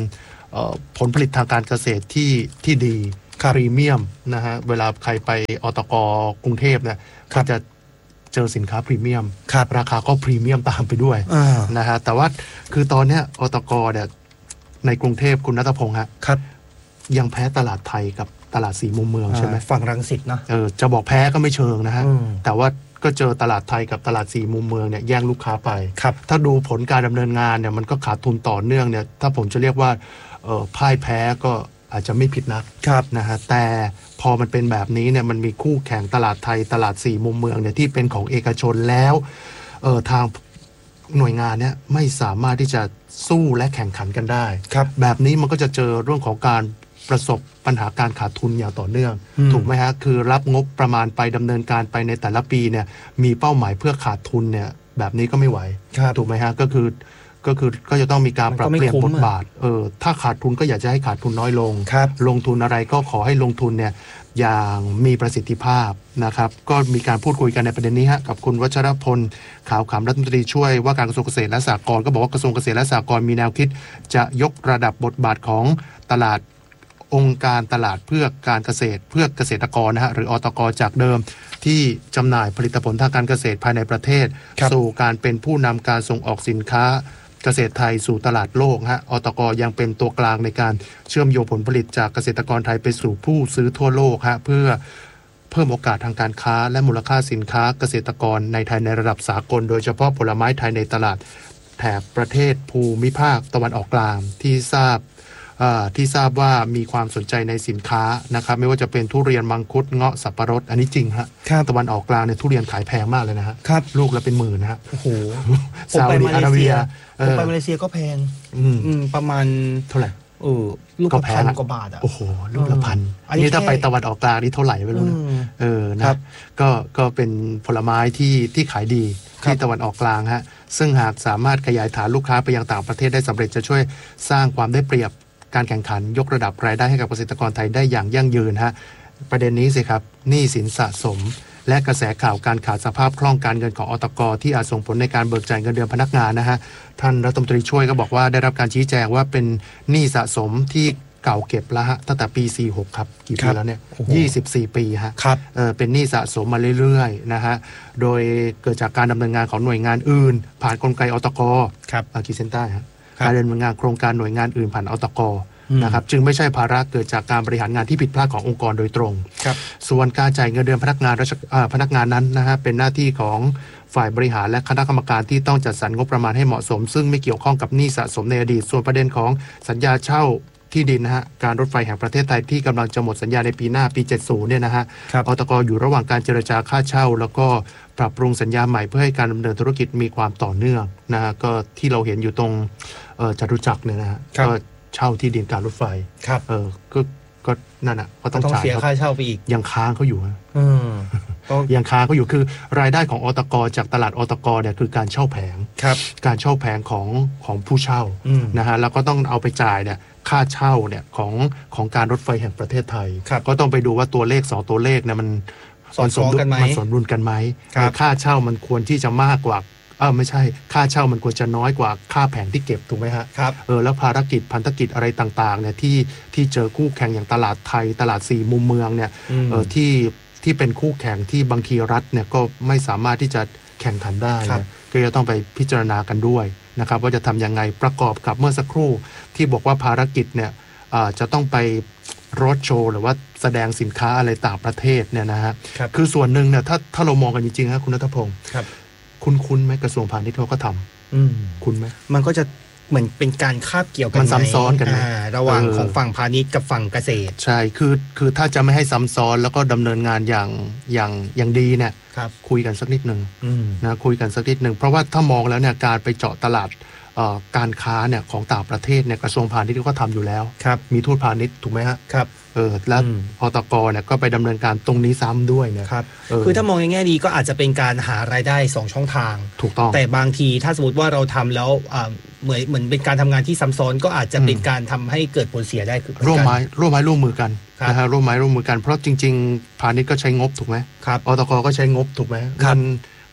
ผลผลิตทางการเกษตรที่ที่ดีพรีเมียมนะฮะเวลาใครไปอตก.กรุงเทพเนี่ยก็จะเจอสินค้าพรีเมียมราคาก็พรีเมียมตามไปด้วยนะฮะแต่ว่าคือตอนเนี้ยอตก.เนี่ยในกรุงเทพคุณณัฐพงษ์ฮะยังแพ้ตลาดไทยกับตลาดสี่มุมเมืองใช่ไหมฝั่งรังสิตนะเออจะบอกแพ้ก็ไม่เชิงนะฮะแต่ว่าก็เจอตลาดไทยกับตลาดสี่มุมเมืองเนี่ยแย่งลูกค้าไปถ้าดูผลการดำเนินงานเนี่ยมันก็ขาดทุนต่อเนื่องเนี่ยถ้าผมจะเรียกว่าเออพ่ายแพ้ก็อาจจะไม่ผิดนักนะฮะแต่พอมันเป็นแบบนี้เนี่ยมันมีคู่แข่งตลาดไทยตลาดสี่มุมเมืองเนี่ยที่เป็นของเอกชนแล้วเออทางหน่วยงานเนี่ยไม่สามารถที่จะสู้และแข่งขันกันได้แบบนี้มันก็จะเจอเรื่องของการประสบปัญหาการขาดทุนอย่างต่อเนื่องถูกไหมฮะคือรับงบประมาณไปดำเนินการไปในแต่ละปีเนี่ยมีเป้าหมายเพื่อขาดทุนเนี่ยแบบนี้ก็ไม่ไหวถูกไหมฮะก็คือก็คือก็จะต้องมีการปรับเปลี่ยนบทบาทเออถ้าขาดทุนก็อยากจะให้ขาดทุนน้อยลงลงทุนอะไรก็ขอให้ลงทุนเนี่ยอย่างมีประสิทธิภาพนะครับก็มีการพูดคุยกันในประเด็นนี้ฮะกับคุณวัชรพลขาวขำรัฐมนตรีช่วยว่าการกระทรวงเกษตรและสหกรณ์ก็บอกว่ากระทรวงเกษตรและสหกรณ์มีแนวคิดจะยกระดับบทบาทของตลาดองค์การตลาดเพื่อการเกษตรเพื่อเกษตรกรนะฮะหรืออตก.จากเดิมที่จำหน่ายผลิตผลทางการเกษตรภายในประเทศสู่การเป็นผู้นำการส่งออกสินค้าเกษตรไทยสู่ตลาดโลกฮะอตก.ยังเป็นตัวกลางในการเชื่อมโยงผลผลิตจากเกษตรกรไทยไปสู่ผู้ซื้อทั่วโลกฮะเพื่อเพิ่มโอกาสทางการค้าและมูลค่าสินค้าเกษตรกรในไทยในระดับสากลโดยเฉพาะผลไม้ไทยในตลาดแถบประเทศภูมิภาคตะวันออกกลางที่ทราบที่ทราบว่ามีความสนใจในสินค้านะครับไม่ว่าจะเป็นทุเรียนมังคุดเงาะสับปะรดอันนี้จริงฮะตะวันออกกลางเนี่ยทุเรียนขายแพงมากเลยนะฮะลูกละเป็นหมื่นนะฮะโอ้โหซาอุดิอาระเบียผมไปมาเลเซียก็แพงประมาณเท่าไหร่เออลูกละพันกว่าบาทอ่ะโอ้โหลูกละพันนี่ถ้าไปตะวันออกกลางนี่เท่าไหร่ไม่รู้นะเออนะก็ก็เป็นผลไม้ที่ที่ขายดีที่ตะวันออกกลางฮะซึ่งหากสามารถขยายฐานลูกค้าไปยังต่างประเทศได้สำเร็จจะช่วยสร้างความได้เปรียบการแข่งขันยกระดับรายได้ให้กับเกษตรกรไทยได้อย่างยั่งยืนฮะประเด็นนี้สิครับหนี้สินสะสมและกระแสข่าวการขาดสภาพคล่องการเงินของอตก.ที่อาจส่งผลในการเบิกจ่ายเงินเดือนพนักงานนะฮะท่านรัฐมนตรีช่วยก็บอกว่าได้รับการชี้แจงว่าเป็นหนี้สะสมที่เก่าเก็บแล้วฮะตั้งแต่ปีสี่สิบหกครับกี่ปีแล้วเนี่ยยี่สิบสี่ปีฮะเออเป็นหนี้สะสมมาเรื่อยๆนะฮะโดยเกิดจากการดำเนินงานของหน่วยงานอื่นผ่านกลไกอตก. ครับขีดเส้นใต้ฮะการดำเนินงานโครงการหน่วยงานอื่นผ่านอตก.นะครับจึงไม่ใช่ภาระเกิดจากการบริหารงานที่ผิดพลาดขององค์กรโดยตรงส่วนการจ่ายเงินเดือนพนักงานพนักงานนั้นนะฮะเป็นหน้าที่ของฝ่ายบริหารและคณะกรรมการที่ต้องจัดสรรงบประมาณให้เหมาะสมซึ่งไม่เกี่ยวข้องกับหนี้สะสมในอดีตส่วนประเด็นของสัญญาเช่าที่ดินนะฮะการรถไฟแห่งประเทศไทยที่กำลังจะหมดสัญญาในปีหน้าปีเจ็ดสิบเนี่ยนะฮะอตก.อยู่ระหว่างการเจรจาค่าเช่าแล้วก็ปรับปรุงสัญญาใหม่เพื่อให้การดำเนินธุรกิจมีความต่อเนื่องนะฮะก็ที่เราเห็นอยู่ตรงจตุจักรเนี่ยนะฮะก็เช่าที่ดินการรถไฟเออก็ก็นั่นอ่ะก็ต้องจ่ายเสียค่าเช่าไปอีกยังค้างเขาอยู่ฮะยังค้างเขาอยู่คือรายได้ของอตก.จากตลาดอตก.เนี่ยคือการเช่าแผงการเช่าแผงของของผู้เช่านะฮะแล้วก็ต้องเอาไปจ่ายเนี่ยค่าเช่าเนี่ยของของการรถไฟแห่งประเทศไทยก็ต้องไปดูว่าตัวเลขสองตัวเลขเนี่ยมันมันสมดุลมันสมดุลกันไหมค่าเช่ามันควรที่จะมากกว่าเออไม่ใช่ค่าเช่ามันควรจะน้อยกว่าค่าแผงที่เก็บถูกไหมฮะครับเออแล้วภารกิจพันธกิจอะไรต่างๆเนี่ยที่ที่เจอคู่แข่งอย่างตลาดไทยตลาดสี่มุมเมืองเนี่ยเออที่ที่เป็นคู่แข่งที่บางทีรัฐเนี่ยก็ไม่สามารถที่จะแข่งขันได้ก็จะต้องไปพิจารณากันด้วยนะครับว่าจะทำยังไงประกอบกับเมื่อสักครู่ที่บอกว่าภารกิจเนี่ยจะต้องไปรถโชว์หรือว่าแสดงสินค้าอะไรต่างประเทศเนี่ยนะฮะค, คือส่วนหนึ่งเนี่ยถ้าถ้าเรามองกันจริงๆครับคุณณัฐพงศ์คุ้นๆไหมกระทรวงพาณิชย์เขาก็ทำคุ้นไหมมันก็จะเหมือนเป็นการคาบเกี่ยวกันมันซ้ำซ้อนกันระหว่างของฝั่งพาณิชย์กับฝั่งเกษตรใช่คือคือถ้าจะไม่ให้ซ้ำซ้อนแล้วก็ดำเนินงานอย่างอย่างอย่างดีเนี่ยคุยกันสักนิดหนึ่งนะคุยกันสักนิดหนึ่งเพราะว่าถ้ามองแล้วเนี่ยการไปเจาะตลาดการค้าเนี่ยของต่างประเทศเนี่ยกระทรวงพาณิชย์ก็ทำอยู่แล้วมีทูตพาณิชย์ถูกไหมฮะครับเออแล้วอตก.เนี่ยก็ไปดำเนินการตรงนี้ซ้ำด้วยนะครับคือถ้ามองในแง่ดีก็อาจจะเป็นการหารายได้สองช่องทางถูกต้องแต่บางทีถ้าสมมติว่าเราทำแล้วเหมือนเหมือนเป็นการทำงานที่ซ้ำซ้อนก็อาจจะเป็นการทำให้เกิดผลเสียได้ร่วมไม้ร่วมไม้ร่วมมือกันนะฮะร่วมไม้ร่วมมือกันเพราะจริงๆพาณิชย์ก็ใช้งบถูกไหมครับอตก.ก็ใช้งบถูกไหมเงิน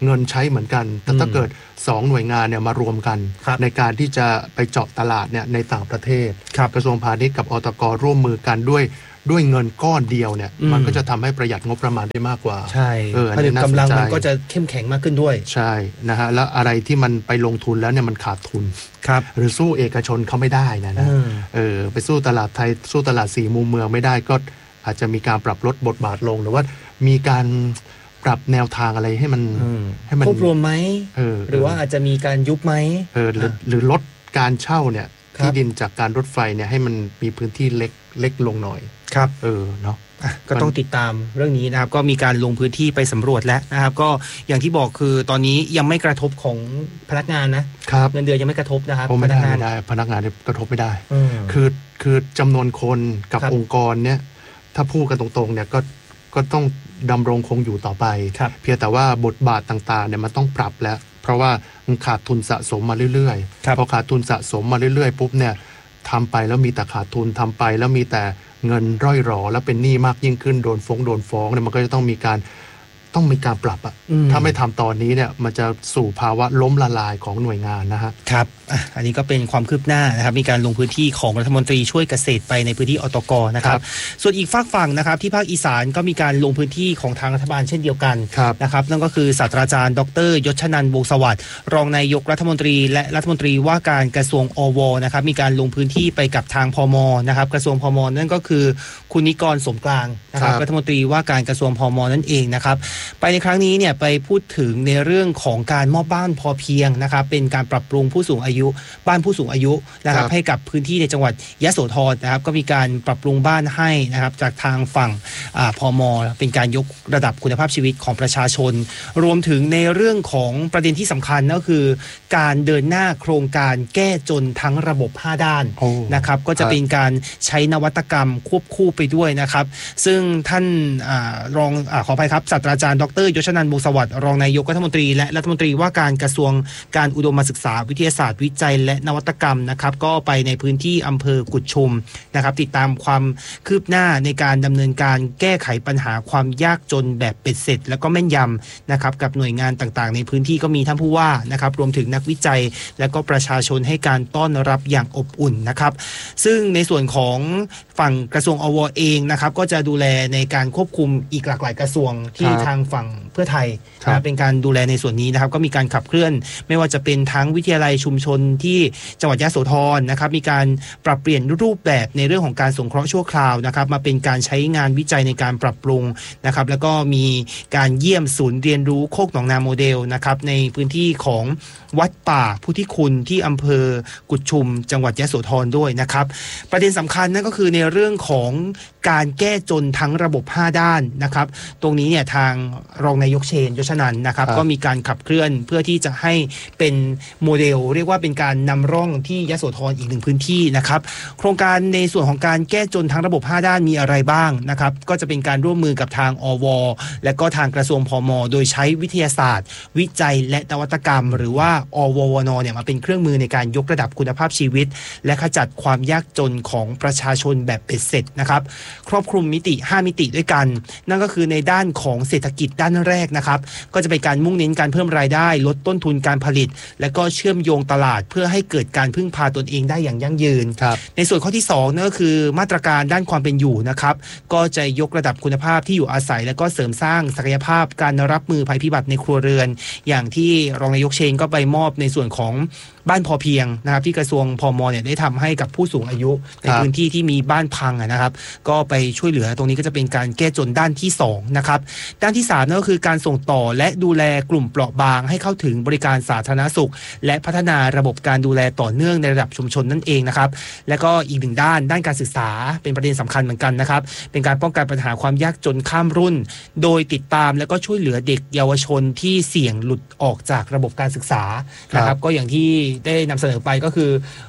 เงินใช้เหมือนกันแต่ถ้าเกิดสองหน่วยงานเนี่ยมารวมกันในการที่จะไปเจาะตลาดเนี่ยในต่างประเทศกระทรวงพาณิชย์กับอตกร่วมมือกันด้วยด้วยเงินก้อนเดียวเนี่ยมันก็จะทำให้ประหยัดงบประมาณได้มากกว่าใช่ผลิตกำลังมันก็จะเข้มแข็งมากขึ้นด้วยใช่นะฮะแล้วอะไรที่มันไปลงทุนแล้วเนี่ยมันขาดทุนครับหรือสู้เอกชนเขาไม่ได้นะนะเออไปสู้ตลาดไทยสู้ตลาดสี่มุมเมืองไม่ได้ก็อาจจะมีการปรับลดบทบาทลงหรือว่ามีการปรับแนวทางอะไรให้มันให้มันควบรวมไหมหรือว่าอาจจะมีการยุบไหมเออหรือหรือลดการเช่าเนี่ยที่ดินจากการรถไฟเนี่ยให้มันมีพื้นที่เล็กเล็กลงหน่อยครับเออเนาะก็ต้องติดตามเรื่องนี้นะครับก็มีการลงพื้นที่ไปสำรวจแล้วนะครับก็อย่างที่บอกคือตอนนี้ยังไม่กระทบของพนักงานนะครับเงินเดือนยังไม่กระทบนะครับพนักงานไม่ได้พนักงานกระทบไม่ได้คือคือจำนวนคนกับองค์กรเนี่ยถ้าพูดกันตรงๆเนี่ยก็ก็ต้องดำรงคงอยู่ต่อไปเพียงแต่ว่าบทบาทต่างๆเนี่ยมันต้องปรับแล้วเพราะว่ามันขาดทุนสะสมมาเรื่อยๆพอขาดทุนสะสมมาเรื่อยๆปุ๊บเนี่ยทำไปแล้วมีแต่ขาดทุนทำไปแล้วมีแต่เงินร่อยหรอแล้วเป็นหนี้มากยิ่งขึ้นโดนฟ้องโดนฟ้องเนี่ยมันก็จะต้องมีการต้องมีการปรับอ่ะถ้าไม่ทำตอนนี้เนี่ยมันจะสู่ภาวะล้มละลายของหน่วยงานนะฮะครับอันนี้ก็เป็นความคืบหน้านะครับมีการลงพื้นที่ของรัฐมนตรีช่วยเกษตรไปในพื้นที่อตกนะครับส่วนอีกฝากฝั่งนะครับที่ภาคอีสานก็มีการลงพื้นที่ของทางรัฐบาลเช่นเดียวกันนะครับนั่นก็คือศาสตราจารย์ดรยศชนันท์วงศ์สวัสดิ์รองนายกรัฐมนตรีและรัฐมนตรีว่าการกระทรวงอวนะครับมีการลงพื้นที่ไปกับทางพมนะครับกระทรวงพมนั่นก็คือคุณนิกรสมกลางนะครับรัฐมนตรีว่าการกระทรวงพมนั่นเองนะครับไปในครั้งนี้เนี่ยไปพูดถึงในเรื่องของการมอบบ้านพอเพียงนะครับเป็นการปรับปรุงผู้สูงอายุบ้านผู้สูงอายุนะครับให้กับพื้นที่ในจังหวัดยโสธรนะครับก็มีการปรับปรุงบ้านให้นะครับจากทางฝั่งพมเป็นการยกระดับคุณภาพชีวิตของประชาชนรวมถึงในเรื่องของประเด็นที่สำคัญก็คือการเดินหน้าโครงการแก้จนทั้งระบบห้าด้านนะครับก็จะเป็นการใช้นวัตกรรมควบคู่ไปด้วยนะครับซึ่งท่านรองขออภัยครับศาสตราจารย์ดรยศชนันท์วงศ์สวัสดิ์รองนายกรัฐมนตรีและรัฐมนตรีว่าการกระทรวงการอุดมศึกษาวิทยาศาสตร์วิจัยและนวัตกรรมนะครับก็ไปในพื้นที่อำเภอกุดชุมนะครับติดตามความคืบหน้าในการดำเนินการแก้ไขปัญหาความยากจนแบบเป็ดเสร็จแล้วก็แม่นยำนะครับกับหน่วยงานต่างๆในพื้นที่ก็มีท่านผู้ว่านะครับรวมถึงนักวิจัยและก็ประชาชนให้การต้อนรับอย่างอบอุ่นนะครับซึ่งในส่วนของฝั่งกระทรวงอวเองนะครับก็จะดูแลในการควบคุมอีกหลากหลายกระทรวงที่ทางฝั่งเพื่อไทยนะเป็นการดูแลในส่วนนี้นะครับก็มีการขับเคลื่อนไม่ว่าจะเป็นทั้งวิทยาลัยชุมชนที่จังหวัดยโสธรนะครับมีการปรับเปลี่ยนรูปแบบในเรื่องของการสงเคราะห์ชั่วคราวนะครับมาเป็นการใช้งานวิจัยในการปรับปรุงนะครับแล้วก็มีการเยี่ยมศูนย์เรียนรู้โคกหนองนาโมเดลนะครับในพื้นที่ของวัดป่าพุทธิคุณที่อำเภอกุดชุมจังหวัดยโสธรด้วยนะครับประเด็นสำคัญนั่นก็คือในเรื่องของการแก้จนทั้งระบบห้าด้านนะครับตรงนี้เนี่ยทางรองนายกเชนยศชนันท์นะครับก็มีการขับเคลื่อนเพื่อที่จะให้เป็นโมเดลเรียกว่าเป็นการนำร่องที่ยโสธรอีกหนึ่งพื้นที่นะครับโครงการในส่วนของการแก้จนทั้งระบบห้าด้านมีอะไรบ้างนะครับก็จะเป็นการร่วมมือกับทางอวและก็ทางกระทรวงพมโดยใช้วิทยาศาสตร์วิจัยและนวัตกรรมหรือว่าอววนเนี่ยมาเป็นเครื่องมือในการยกระดับคุณภาพชีวิตและขจัดความยากจนของประชาชนแบบเป็ดเสร็จนะครับครอบคลุมมิติห้ามิติด้วยกันนั่นก็คือในด้านของเศรษฐกิจด้านแรกนะครับก็จะเป็นการมุ่งเน้นการเพิ่มรายได้ลดต้นทุนการผลิตและก็เชื่อมโยงตลาดเพื่อให้เกิดการพึ่งพาตนเองได้อย่างยั่งยืนในส่วนข้อที่สองนั่นก็คือมาตรการด้านความเป็นอยู่นะครับก็จะยกระดับคุณภาพที่อยู่อาศัยและก็เสริมสร้างศักยภาพการรับมือภัยพิบัติในครัวเรือนอย่างที่รองนายกเชนก็ไปมอบในส่วนของบ้านพอเพียงนะครับที่กระทรวงพมเนี่ยได้ทำให้กับผู้สูงอายุในพื้นที่ที่มีบ้านพังนะครับก็ไปช่วยเหลือตรงนี้ก็จะเป็นการแก้จนด้านที่สองนะครับด้านที่สามนั่นก็คือการส่งต่อและดูแลกลุ่มเปราะบางให้เข้าถึงบริการสาธารณสุขและพัฒนาระบบการดูแลต่อเนื่องในระดับชุมชนนั่นเองนะครับและก็อีกหนึ่งด้านด้านการศึกษาเป็นประเด็นสำคัญเหมือนกันนะครับเป็นการป้องกันปัญหาความยากจนข้ามรุ่นโดยติดตามและก็ช่วยเหลือเด็กเยาวชนที่เสี่ยงหลุดออกจากระบบการศึกษานะครับก็อย่างที่ได้นำเสนอไปก็คืออ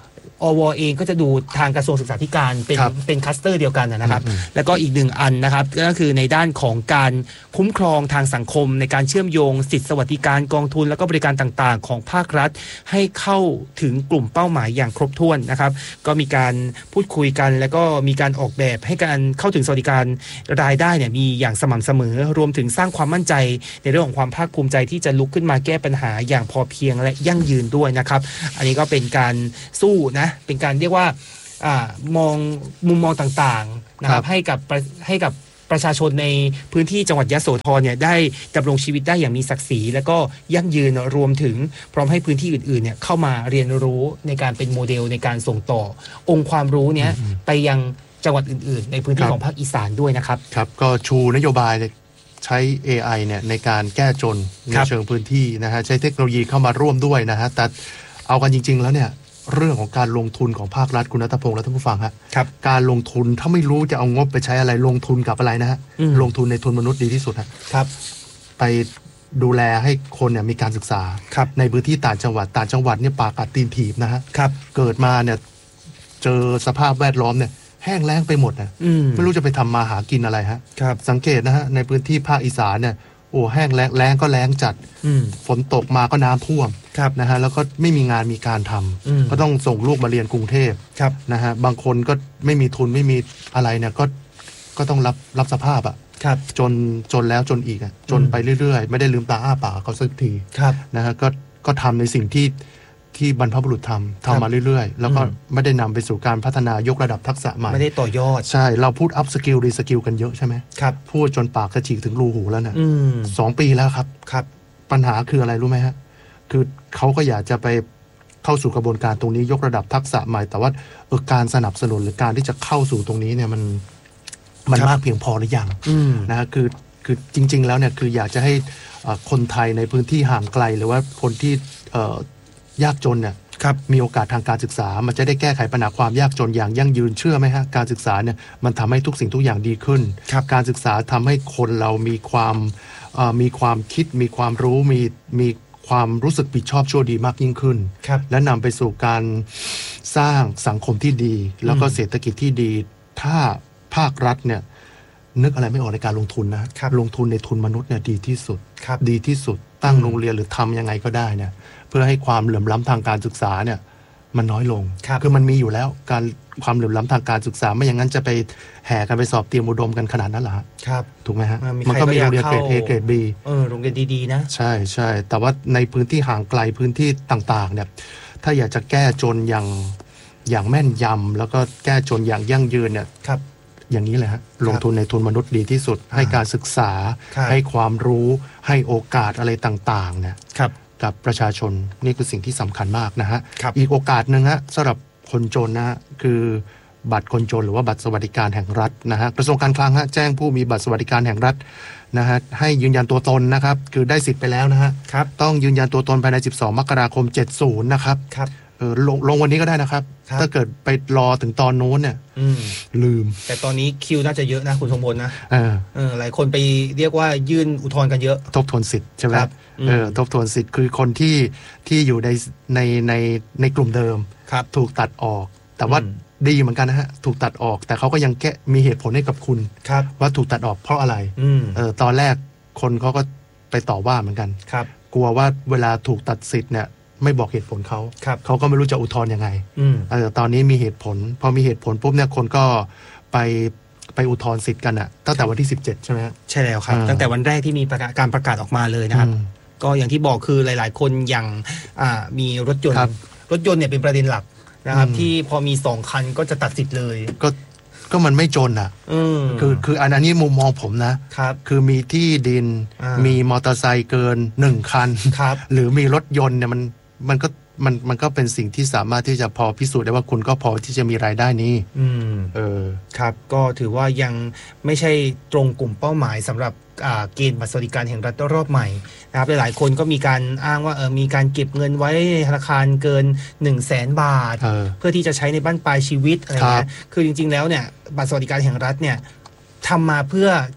อวเองก็จะดูทางกระทรวงศึกษาธิการเป็นเป็นคลัสเตอร์เดียวกันนะครับแล้วก็อีกหนึ่งอันนะครับก็คือในด้านของการคุ้มครองทางสังคมในการเชื่อมโยงสิทธิสวัสดิการกองทุนแล้วก็บริการต่างๆของภาครัฐให้เข้าถึงกลุ่มเป้าหมายอย่างครบถ้วนนะครับก็มีการพูดคุยกันแล้วก็มีการออกแบบให้การเข้าถึงสวัสดิการรายได้เนี่ยมีอย่างสม่ำเสมอรวมถึงสร้างความมั่นใจในเรื่องของความภาคภูมิใจที่จะลุกขึ้นมาแก้ปัญหาอย่างพอเพียงและยั่งยืนด้วยนะครับอันนี้ก็เป็นการสู้นะเป็นการเรียกว่าอ่ามองมุมมองต่างๆนะครับให้กับให้กับประชาชนในพื้นที่จังหวัดยโสธรเนี่ยได้ดำรงชีวิตได้อย่างมีศักดิ์ศรีแล้วก็ยั่งยืนรวมถึงพร้อมให้พื้นที่อื่นๆเนี่ยเข้ามาเรียนรู้ในการเป็นโมเดลในการส่งต่อองค์ความรู้เนี้ยไปยังจังหวัดอื่นๆในพื้นที่ของภาคอีสานด้วยนะครับครับก็ชูนโยบายใช้ เอ ไอ เนี่ยในการแก้จนในเชิงพื้นที่นะฮะใช้เทคโนโลยีเข้ามาร่วมด้วยนะฮะแต่เอากันจริงๆแล้วเนี่ยเรื่องของการลงทุนของภาครัฐคุณณัฐพงษ์และท่านผู้ฟังฮะการลงทุนถ้าไม่รู้จะเอางบไปใช้อะไรลงทุนกับอะไรนะฮะลงทุนในทุนมนุษย์ดีที่สุดครับไปดูแลให้คนเนี่ยมีการศึกษาในพื้นที่ต่างจังหวัดต่างจังหวัดเนี่ยปากกัดตีนถีบนะฮะเกิดมาเนี่ยเจอสภาพแวดล้อมเนี่ยแห้งแล้งไปหมดนะไม่รู้จะไปทำมาหากินอะไรฮะสังเกตนะฮะในพื้นที่ภาคอีสานเนี่ยโอ้แห้งแล้งแล้งก็แล้งจัดฝนตกมาก็น้ำท่วมนะฮะแล้วก็ไม่มีงานมีการทำก็ต้องส่งลูกมาเรียนกรุงเทพนะฮะบางคนก็ไม่มีทุนไม่มีอะไรเนี่ยก็ก็ต้องรับรับสภาพอ่ะจนจนแล้วจนอีกอ่ะจนไปเรื่อยๆไม่ได้ลืมตาอ้าปากเขาสักทีนะฮะก็ก็ทำในสิ่งที่ที่บรรพบุรุษทำทำมาเรื่อยๆแล้วก็ไม่ได้นำไปสู่การพัฒนายกระดับทักษะใหม่ไม่ได้ต่อยอดใช่เราพูดอัพสกิลรีสกิลกันเยอะใช่ไหมครับพูดจนปากกระฉีกถึงรูหูแล้วเนี่ยสองปีแล้วครับครับปัญหาคืออะไรรู้ไหมฮะคือเขาก็อยากจะไปเข้าสู่กระบวนการตรงนี้ยกระดับทักษะใหม่แต่ว่าเออการสนับสนุนหรือการที่จะเข้าสู่ตรงนี้เนี่ยมันมันมากเพียงพอหรือยังนะฮะคือคือจริงๆแล้วเนี่ยคืออยากจะให้คนไทยในพื้นที่ห่างไกลหรือว่าคนที่ยากจนเนี่ยมีโอกาสทางการศึกษามันจะได้แก้ไขปัญหาความยากจนอย่างยั่งยืนเชื่อไหมฮะการศึกษาเนี่ยมันทำให้ทุกสิ่งทุกอย่างดีขึ้นการศึกษาทำให้คนเรามีความมีความคิดมีความรู้มีมีความรู้สึกผิดชอบชั่วดีมากยิ่งขึ้นและนำไปสู่การสร้างสังคมที่ดีแล้วก็เศรษฐกิจที่ดีถ้าภาครัฐเนี่ยนึกอะไรไม่ออกในการลงทุนนะลงทุนในทุนมนุษย์เนี่ยดีที่สุดดีที่สุดตั้งโรงเรียนหรือทำยังไงก็ได้เนี่ยเพื่อให้ความเหลื่อมล้ำทางการศึกษาเนี่ยมันน้อยลงคือมันมีอยู่แล้วการความเหลื่อมล้ำทางการศึกษาไม่อย่างนั้นจะไปแห่กันไปสอบเตรียมอุดมกันขนาดนั้นเหรอครับถูกไหมฮะมันก็มีโรงเรียนเกรด A เกรด B เออโรงเรียนดีๆนะใช่ใช่แต่ว่าในพื้นที่ห่างไกลพื้นที่ต่างๆเนี่ยถ้าอยากจะแก้จนอย่างอย่างแม่นยำแล้วก็แก้จนอย่างยั่งยืนเนี่ยอย่างนี้เลยฮะลงทุนในทุนมนุษย์ดีที่สุดให้การศึกษาให้ความรู้ให้โอกาสอะไรต่างๆเนี่ยกับประชาชนนี่คือสิ่งที่สำคัญมากนะฮะอีกโอกาสหนึ่งฮะสำหรับคนจนนะฮะคือบัตรคนจนหรือว่าบัตรสวัสดิการแห่งรัฐนะฮะกระทรวงการคลังฮะแจ้งผู้มีบัตรสวัสดิการแห่งรัฐนะฮะให้ยืนยันตัวตนนะครับคือได้สิทธิ์ไปแล้วนะฮะต้องยืนยันตัวตนภายในสิบสองมกราคมเจ็ดสิบนะครับเออลงลงวันนี้ก็ได้นะครับถ้าเกิดไปรอถึงตอนโน้นเนี่ยลืมแต่ตอนนี้คิวน่าจะเยอะนะคุณสมบูรณ์นะเออเออหลายคนไปเรียกว่ายื่นอุทธรณ์กันเยอะทบทวนสิทธิ์ใช่ไหมครับเออทบทวนสิทธิ์คือคนที่ที่อยู่ในในในในกลุ่มเดิมถูกตัดออกแต่ว่าดีเหมือนกันนะฮะถูกตัดออกแต่เขาก็ยังแก้มีเหตุผลให้กับคุณว่าถูกตัดออกเพราะอะไรเออตอนแรกคนเขาก็ไปต่อว่าเหมือนกันกลัวว่าเวลาถูกตัดสิทธิ์เนี่ยไม่บอกเหตุผลเขาเขาก็ไม่รู้จะอุทธรณ์ยังไงเออตอนนี้มีเหตุผลพอมีเหตุผลปุ๊บเนี่ยคนก็ไปไปอุทธรณ์สิทธิ์กันอ่ะตั้งแต่วันที่สิบเจ็ดใช่ไหมใช่แล้วครับตั้งแต่วันแรกที่มีประกาศการประกาศออกมาเลยนะครับก็อย่างที่บอกคือหลายๆคนอย่างมีรถยนต์รถยนต์เนี่ยเป็นประเด็นหลักนะครับที่พอมีสองคันก็จะตัดสิทธิ์เลยก็ก็มันไม่จนอ่ะคือคืออันนี้มุมมองผมนะครับคือมีที่ดินมีมอเตอร์ไซค์เกินหนึ่งคันหรือมีรถยนต์เนี่ยมันมันก็มันมันก็เป็นสิ่งที่สามารถที่จะพอพิสูจน์ได้ว่าคุณก็พอที่จะมีรายได้นี้อืมเออครับก็ถือว่ายังไม่ใช่ตรงกลุ่มเป้าหมายสำหรับเกณฑ์บัตรสวัสดิการแห่งรัฐรอบใหม่นะครับหลายๆคนก็มีการอ้างว่าเออมีการเก็บเงินไว้ในธนาคารเกิน หนึ่งแสน บาท เ, เพื่อที่จะใช้ในบั้นปลายชีวิตอะไรเงี้ยคือจริงๆแล้วเนี่ยบัตรสวัสดิการแห่งรัฐเนี่ยทำมาเพื่อ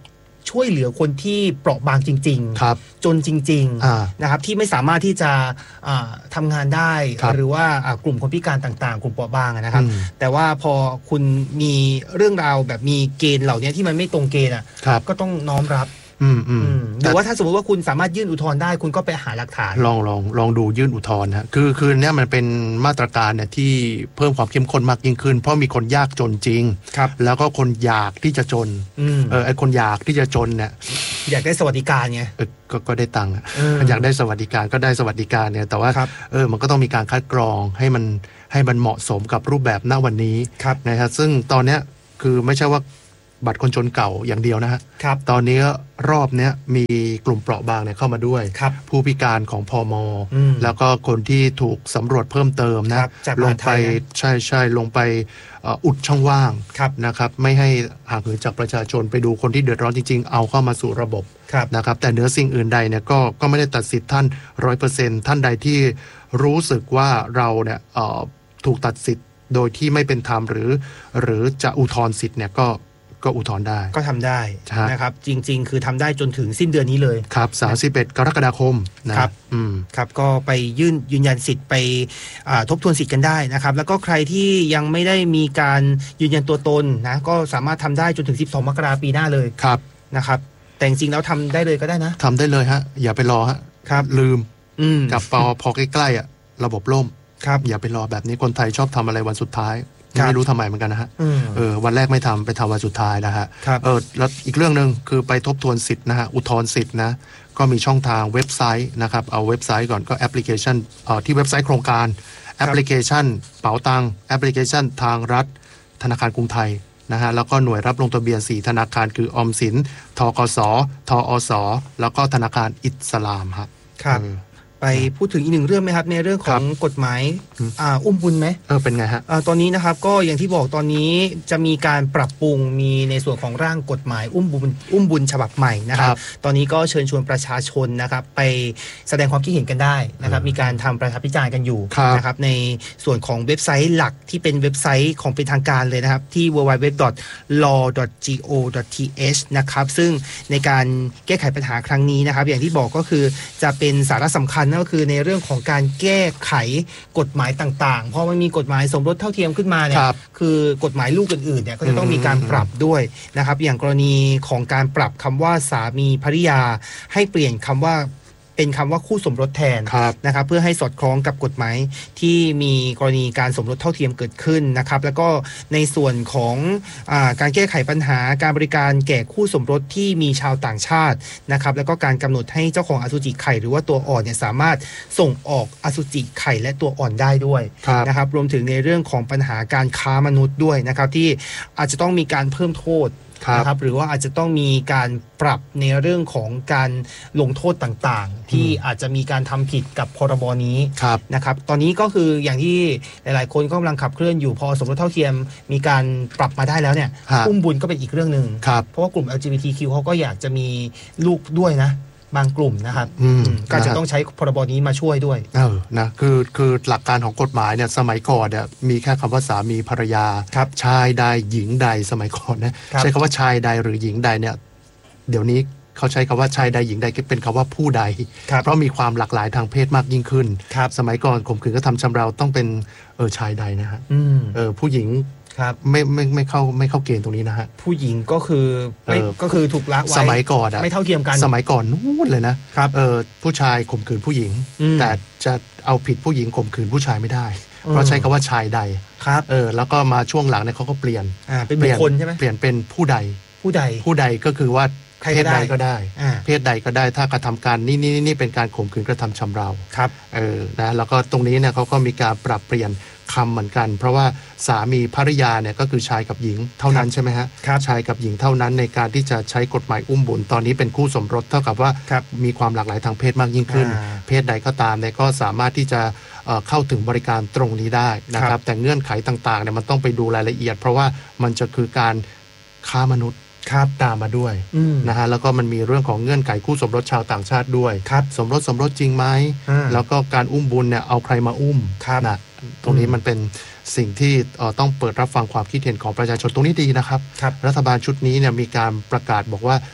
ช่วยเหลือคนที่เปราะบางจริงๆจนจริงๆนะครับที่ไม่สามารถที่จะทำงานได้หรือว่ากลุ่มคนพิการต่างๆกลุ่มเปราะบางนะครับแต่ว่าพอคุณมีเรื่องราวแบบมีเกณฑ์เหล่านี้ที่มันไม่ตรงเกณฑ์อ่ะก็ต้องน้อมรับอืมอืมหรือว่าถ้าสมมติว่าคุณสามารถยื่นอุทธรณ์ได้คุณก็ไปหาหลักฐานลองลองลองดูยื่นอุทธรณ์ฮะคือคือเนี้ยมันเป็นมาตรการเนี่ยที่เพิ่มความเข้มข้นมากยิ่งขึ้นเพราะมีคนยากจนจริงครับแล้วก็คนอยากที่จะจนเออไอคนอยากที่จะจนเนี่ยอยากได้สวัสดิการไงเออก็ก็ได้ตังค์อยากได้สวัสดิการก็ได้สวัสดิการเนี่ยแต่ว่าเออมันก็ต้องมีการคัดกรองให้มันให้มันเหมาะสมกับรูปแบบณวันนี้นะครับซึ่งตอนเนี้ยคือไม่ใช่ว่าบัตรคนจนเก่าอย่างเดียวนะฮะตอนนี้รอบเนี้ยมีกลุ่มเปราะบางเนี่ยเข้ามาด้วยผู้พิการของพม.แล้วก็คนที่ถูกสำรวจเพิ่มเติมนะลงไปใช่ใช่ลงไปอุดช่องว่างนะครับไม่ให้ห่างเหินจากประชาชนไปดูคนที่เดือดร้อนจริงๆเอาเข้ามาสู่ระบบนะครับแต่เหนือสิ่งอื่นใดเนี่ยก็ก็ไม่ได้ตัดสิทธิ์ท่าน ร้อยเปอร์เซ็นต์ ท่านใดที่รู้สึกว่าเราเนี่ยถูกตัดสิทธิ์โดยที่ไม่เป็นธรรมหรือหรือจะอุทธรณ์สิทธิ์เนี่ยก็ก็อุทธรณ์ได้ก็ทำได้นะครับจริงๆคือทำได้จนถึงสิ้นเดือนนี้เลยครับสามสิบเอ็ดกรกฎาคมนะครับอืมครับก็ไปยื่นยืนยันสิทธิ์ไปทบทวนสิทธิ์กันได้นะครับแล้วก็ใครที่ยังไม่ได้มีการยืนยันตัวตนนะก็สามารถทำได้จนถึงสิบสองมกราคมปีหน้าเลยครับนะครับแต่จริงๆแล้วทำได้เลยก็ได้นะทำได้เลยฮะอย่าไปรอฮะครับลืมกับพอพอใกล้ๆอ่ะระบบล่มครับอย่าไปรอแบบนี้คนไทยชอบทำอะไรวันสุดท้ายไม่รู้ทำไมเหมือนกันนะฮะเออวันแรกไม่ทำไปทำวันสุดท้ายนะฮะเออแล้วอีกเรื่องนึงคือไปทบทวนสิทธิ์นะฮะอุทธรณ์สิทธิ์นะก็มีช่องทางเว็บไซต์นะครับเอาเว็บไซต์ก่อนก็แอปพลิเคชันเอ่อที่เว็บไซต์โครงการแอปพลิเคชันเป๋าตังแอปพลิเคชันทางรัฐธนาคารกรุงไทยนะฮะแล้วก็หน่วยรับลงทะเบียนสี่ธนาคารคือออมสินธกสทอสแล้วก็ธนาคารอิสลามครับครับไปพูดถึงอีกหนึ่งเรื่องไหมครับในเรื่องของกฎหมายอ่าอุ้มบุญไหมเออเป็นไงฮะอ่าตอนนี้นะครับก็อย่างที่บอกตอนนี้จะมีการปรับปรุงมีในส่วนของร่างกฎหมายอุ้มบุญอุ้มบุญฉบับใหม่นะครับตอนนี้ก็เชิญชวนประชาชนนะครับไปแสดงความคิดเห็นกันได้นะครับมีการทำประชาพิจารณ์กันอยู่นะครับในส่วนของเว็บไซต์หลักที่เป็นเว็บไซต์ของเป็นทางการเลยนะครับที่ ดับเบิลยู ดับเบิลยู ดับเบิลยู ดอท ลอ ดอท จี โอ ดอท ที เอช นะครับซึ่งในการแก้ไขปัญหาครั้งนี้นะครับอย่างที่บอกก็คือจะเป็นสาระสำคัญนั่นก็คือในเรื่องของการแก้ไขกฎหมายต่างๆเพราะมันมีกฎหมายสมรสเท่าเทียมขึ้นมาเนี่ยคือกฎหมายลูกอื่นๆเนี่ยก็จะต้องมีการปรับด้วยนะครับอย่างกรณีของการปรับคำว่าสามีภริยาให้เปลี่ยนคำว่าเป็นคำว่าคู่สมรสแทนนะครับเพื่อให้สอดคล้องกับกฎหมายที่มีกรณีการสมรสเท่าเทียมเกิดขึ้นนะครับแล้วก็ในส่วนของอ่าการแก้ไขปัญหาการบริการแก่คู่สมรสที่มีชาวต่างชาตินะครับแล้วก็การกำหนดให้เจ้าของอสุจิไข่หรือว่าตัวอ่อนเนี่ยสามารถส่งออกอสุจิไข่และตัวอ่อนได้ด้วยนะครับรวมถึงในเรื่องของปัญหาการค้ามนุษย์ด้วยนะครับที่อาจจะต้องมีการเพิ่มโทษนะครับหรือว่าอาจจะต้องมีการปรับในเรื่องของการลงโทษต่างๆที่อาจจะมีการทำผิดกับพรบนี้นะครับตอนนี้ก็คืออย่างที่หลายๆคนก็กำลังขับเคลื่อนอยู่พอสมรสเท่าเทียมมีการปรับมาได้แล้วเนี่ยอุ้มบุญก็เป็นอีกเรื่องนึงเพราะว่ากลุ่ม แอล จี บี ที คิว เขาก็อยากจะมีลูกด้วยนะบางกลุ่มนะครับก็จะต้องใช้พรบนี้มาช่วยด้วยเออนะคือคือหลักการของกฎหมายเนี่ยสมัยก่อนเนี่ยมีแค่คำว่าสามีภรรยาชายใดหญิงใดสมัยก่อนนะใช้คำว่าชายใดหรือหญิงใดเนี่ยเดี๋ยวนี้เขาใช้คำว่าชายใดหญิงใดเป็นคำว่าผู้ใดเพราะมีความหลากหลายทางเพศมากยิ่งขึ้นสมัยก่อนข่มขืนกระทำชำเราต้องเป็นเออชายใดนะฮะเออผู้หญิงไม่ไม่ไม่เข้าไม่เข้าเกณฑ์ตรงนี้นะฮะผู้หญิงก็คือไม่ก็คือถูกละไว้สมัยก่อนไม่เท่าเทียมกันสมัยก่อนนู่นเลยนะครับเออผู้ชายข่มขืนผู้หญิงแต่จะเอาผิดผู้หญิงข่มขืนผู้ชายไม่ได้เพราะใช้คำว่าชายใดครับเออแล้วก็มาช่วงหลังเนี่ยเขาก็เปลี่ยนอ่าเป็นบุคคลใช่ไหมเปลี่ยนเป็นผู้ใดผู้ใดผู้ใดก็คือว่าเพศใดก็ได้เพศใดก็ได้ถ้ากระทำการนี่นี่นี่เป็นการข่มขืนกระทำชำเราครับเออนะแล้วก็ตรงนี้เนี่ยเขาก็มีการปรับเปลี่ยนคำเหมือนกันเพราะว่าสามีภริยาเนี่ยก็คือชายกับหญิงเท่านั้นใช่ไหมฮะชายกับหญิงเท่านั้นในการที่จะใช้กฎหมายอุ้มบุญตอนนี้เป็นคู่สมรสเท่ากับว่ามีความหลากหลายทางเพศมากยิ่งขึ้นเพศใดก็ตามเนี่ยก็สามารถที่จะเข้าถึงบริการตรงนี้ได้นะครับแต่เงื่อนไขต่างๆเนี่ยมันต้องไปดูรายละเอียดเพราะว่ามันจะคือการค้ามนุษย์ตามมาด้วยนะฮะแล้วก็มันมีเรื่องของเงื่อนไขคู่สมรสชาวต่างชาติด้วยสมรสสมรสจริงไหมแล้วก็การอุ้มบุญเนี่ยเอาใครมาอุ้มนะตรงนี้มันเป็นสิ่งที่ต้องเปิดรับฟังความคิดเห็นของประชาชนตรงนี้ดีนะครับรัฐบาลชุดนี้เนี่ยมีการประกาศบอกว่า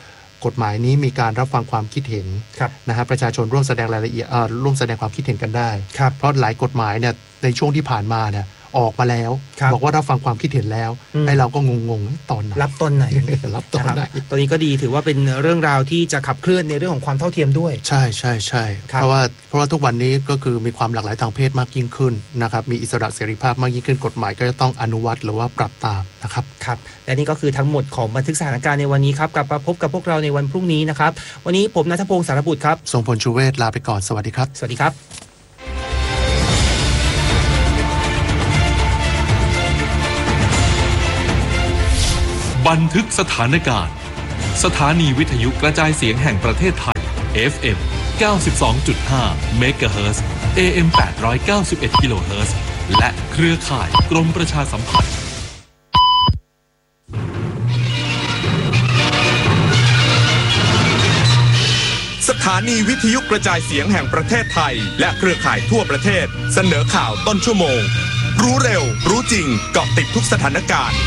กฎหมายนี้มีการรับฟังความคิดเห็นนะฮะประชาชนร่วมแสดงรายละเอียดร่วมแสดงความคิดเห็นกันได้เพราะหลายกฎหมายเนี่ยในช่วงที่ผ่านมาเนี่ยออกมาแล้วบอกว่ารับฟังความคิดเห็นแล้วไอ้เราก็งงๆตอนไหนรับตอนไหนรับตอนไหนตอนนี้ก็ดีถือว่าเป็นเรื่องราวที่จะขับเคลื่อนในเรื่องของความเท่าเทียมด้วยใช่ใช่ใช่เพราะว่าเพราะว่าทุกวันนี้ก็คือมีความหลากหลายทางเพศมากยิ่งขึ้นนะครับมีอิสระเสรีภาพมากยิ่งขึ้นกฎหมายก็จะต้องอนุวัตหรือว่าปรับตามนะครับครับและนี่ก็คือทั้งหมดของบันทึกสถานการณ์ในวันนี้ครับกลับมาพบกับพวกเราในวันพรุ่งนี้นะครับวันนี้ผมณัฐพงศ์สารบุตรครับทรงพลชูเวศลาไปก่อนสวัสดีครับสวัสดีครับบันทึกสถานการณ์สถานีวิทยุกระจายเสียงแห่งประเทศไทย เอฟ เอ็ม เก้าสิบสองจุดห้า เมกะเฮิรตซ์ เอ เอ็ม แปดร้อยเก้าสิบเอ็ด กิโลเฮิรตซ์และเครือข่ายกรมประชาสัมพันธ์สถานีวิทยุกระจายเสียงแห่งประเทศไทยและเครือข่ายทั่วประเทศเสนอข่าวต้นชั่วโมงรู้เร็วรู้จริงเกาะติดทุกสถานการณ์